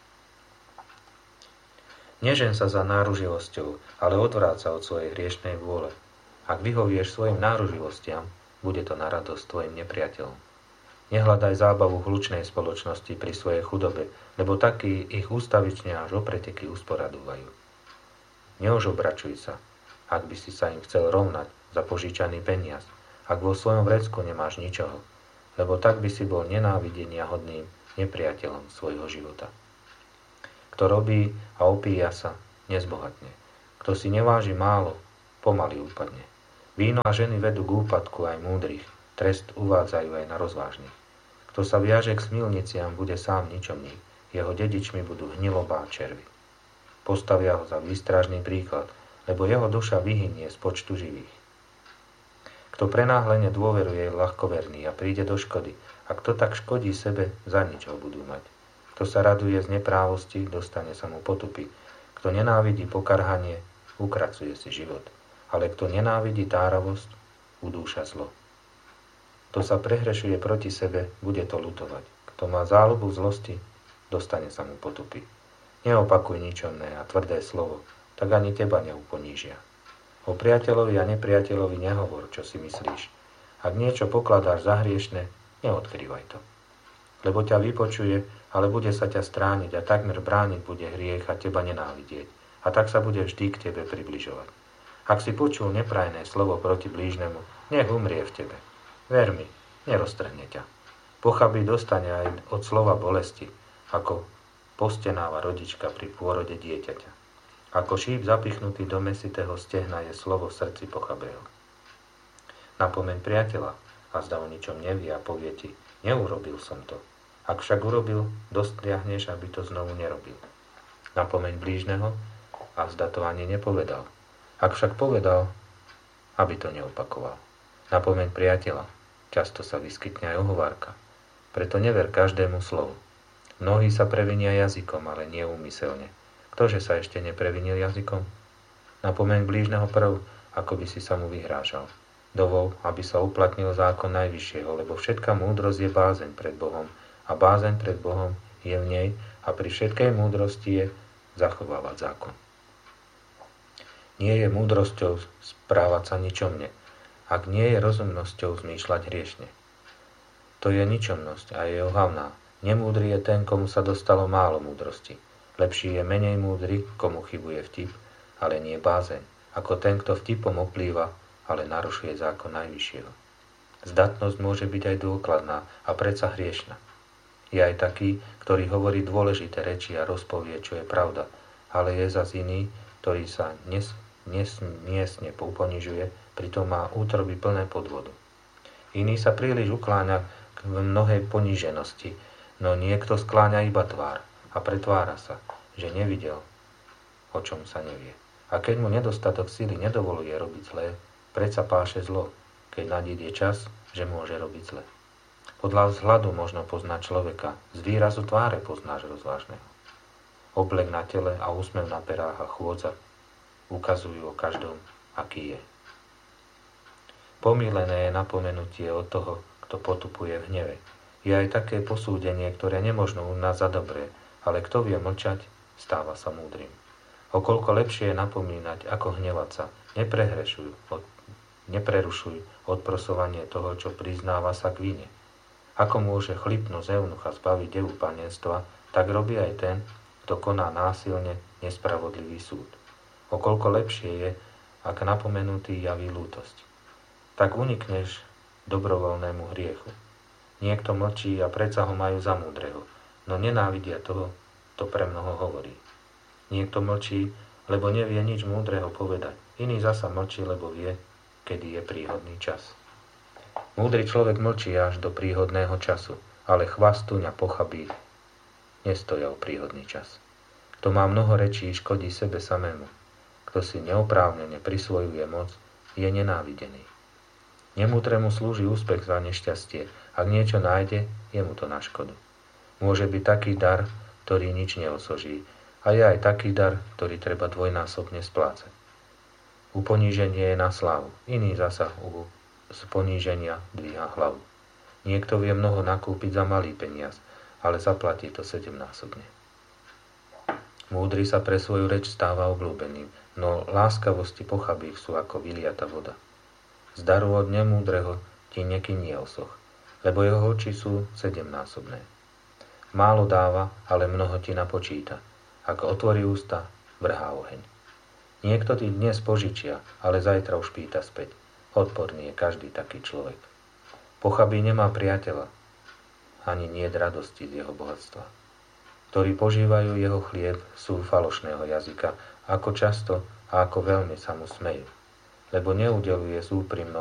Nežen sa za náruživosťou, ale odvráť sa od svojej hriešnej vôle. Ak vyhovieš svojim náruživostiam, bude to na radosť tvojim nepriateľom. Nehľadaj zábavu v hlučnej spoločnosti pri svojej chudobe, lebo takí ich ústavične až opreteky usporadúvajú. Neožobračuj sa, ak by si sa im chcel rovnať za požičaný peniaz, ak vo svojom vrecku nemáš ničoho. lebo tak by si bol nenávidenia hodným nepriateľom svojho života. Kto robí a opíja sa, nezbohatne. Kto si neváži málo, pomaly upadne. Víno a ženy vedú k úpadku aj múdrych, trest uvádzajú aj na rozvážnych. Kto sa viaže k smilniciam, bude sám ničomný, jeho dedičmi budú hnilobá červy. Postavia ho za výstražný príklad, lebo jeho duša vyhynie z počtu živých. Kto prenáhlene dôveruje, je ľahkoverný a príde do škody, a kto tak škodí sebe, za nič ho budú mať. Kto sa raduje z neprávosti, dostane sa mu potupy. Kto nenávidí pokarhanie, ukracuje si život. Ale kto nenávidí táravosť, udúša zlo. Kto sa prehrešuje proti sebe, bude to ľutovať. Kto má záľubu v zlosti, dostane sa mu potupy. Neopakuj ničomné a tvrdé slovo, tak ani teba neuponížia. O priateľovi a nepriateľovi nehovor, čo si myslíš. Ak niečo pokladáš za hriešne, neodkrývaj to. Lebo ťa vypočuje, ale bude sa ťa strániť a takmer brániť bude hriech a teba nenávidieť. A tak sa bude vždy k tebe približovať. Ak si počul neprajné slovo proti blížnemu, nech umrie v tebe. Ver mi, neroztrhne ťa. Pochabý dostane aj od slova bolesti, ako postenáva rodička pri pôrode dieťaťa. Ako šíp zapichnutý do mesitého stehna je slovo v srdci pochabého. Napomeň priateľa, a zda o ničom nevie a povie ti, neurobil som to. Ak však urobil, dostriahneš, aby to znovu nerobil. Napomeň blížneho, a zda to ani nepovedal. Ak však povedal, aby to neopakoval. Napomeň priateľa, často sa vyskytne aj ohovárka. Preto never každému slovu. Mnohí sa previnia jazykom, ale nie úmyselne. Ktože sa ešte neprevinil jazykom? Napomeň blížneho prv, ako by si sa mu vyhrážal. Dovol, aby sa uplatnil zákon Najvyššieho, lebo všetká múdrosť je bázeň pred Bohom a bázeň pred Bohom je v nej a pri všetkej múdrosti je zachovávať zákon. Nie je múdrosťou správať sa ničomne, ak nie je rozumnosťou zmýšľať hriešne. To je ničomnosť a je ohavná. Nemúdry je ten, komu sa dostalo málo múdrosti. Lepší je menej múdry, komu chybuje vtip, ale nie bázeň, ako ten, kto vtipom oplýva, ale narušuje zákon Najvyššieho. Zdatnosť môže byť aj dôkladná a predsa hriešna. Je aj taký, ktorý hovorí dôležité reči a rozpovie, čo je pravda, ale je zas iný, ktorý sa nes, nesmiestne pouponižuje, pritom má útroby plné podvodu. Iný sa príliš ukláňa k mnohej poníženosti, no niekto skláňa iba tvár a pretvára sa, že nevidel, o čom sa nevie. A keď mu nedostatok síly nedovoluje robiť zlé, predsa páše zlo, keď nadíde čas, že môže robiť zle. Podľa vzhľadu možno poznať človeka, z výrazu tváre poznáš rozvážneho. Oblek na tele a úsmev na perách a chôdza ukazujú o každom, aký je. Pomílené je napomenutie od toho, kto potupuje v hneve. Je aj také posúdenie, ktoré nemožno u nás za dobré, ale kto vie mlčať, stáva sa múdrym. Okoľko lepšie je napomínať, ako hnevať sa. Neprehrešuj, od, neprerušuj odprosovanie toho, čo priznáva sa k vine. Ako môže chlipnú z eunucha zbaviť devu panenstva, tak robí aj ten, kto koná násilne nespravodlivý súd. Okoľko lepšie je, ak napomenutý javí lútosť. Tak unikneš dobrovoľnému hriechu. Niekto mlčí a predsa ho majú za múdreho, no nenávidia toho, kto pre mnoho hovorí. Niekto mlčí, lebo nevie nič múdreho povedať. Iný zasa mlčí, lebo vie, kedy je príhodný čas. Múdry človek mlčí až do príhodného času, ale chvastuň a pochabí nestoja o príhodný čas. Kto má mnoho rečí, škodí sebe samému. Kto si neoprávnene prisvojuje moc, je nenávidený. Nemúdremu slúži úspech za nešťastie. Ak niečo nájde, je mu to na škodu. Môže byť taký dar, ktorý nič neosoží, a je aj taký dar, ktorý treba dvojnásobne splácať. Uponíženie je na slávu, iný zasa u z poníženia dvíha hlavu. Niekto vie mnoho nakúpiť za malý peniaz, ale zaplatí to sedemnásobne. Múdry sa pre svoju reč stáva obľúbeným, no láskavosti pochabých sú ako vyliata voda. Z daru od nemúdreho ti nekynie osoch, lebo jeho oči sú sedemnásobné. Málo dáva, ale mnoho ti napočíta. Ak otvorí ústa, vrhá oheň. Niekto ti dnes požičia, ale zajtra už pýta späť. Odporný je každý taký človek. Pochabý nemá priateľa, ani niet radosti z jeho bohatstva. Ktorí požívajú jeho chlieb, sú falošného jazyka, ako často a ako veľmi sa mu smejú, lebo neudeluje s úprimnou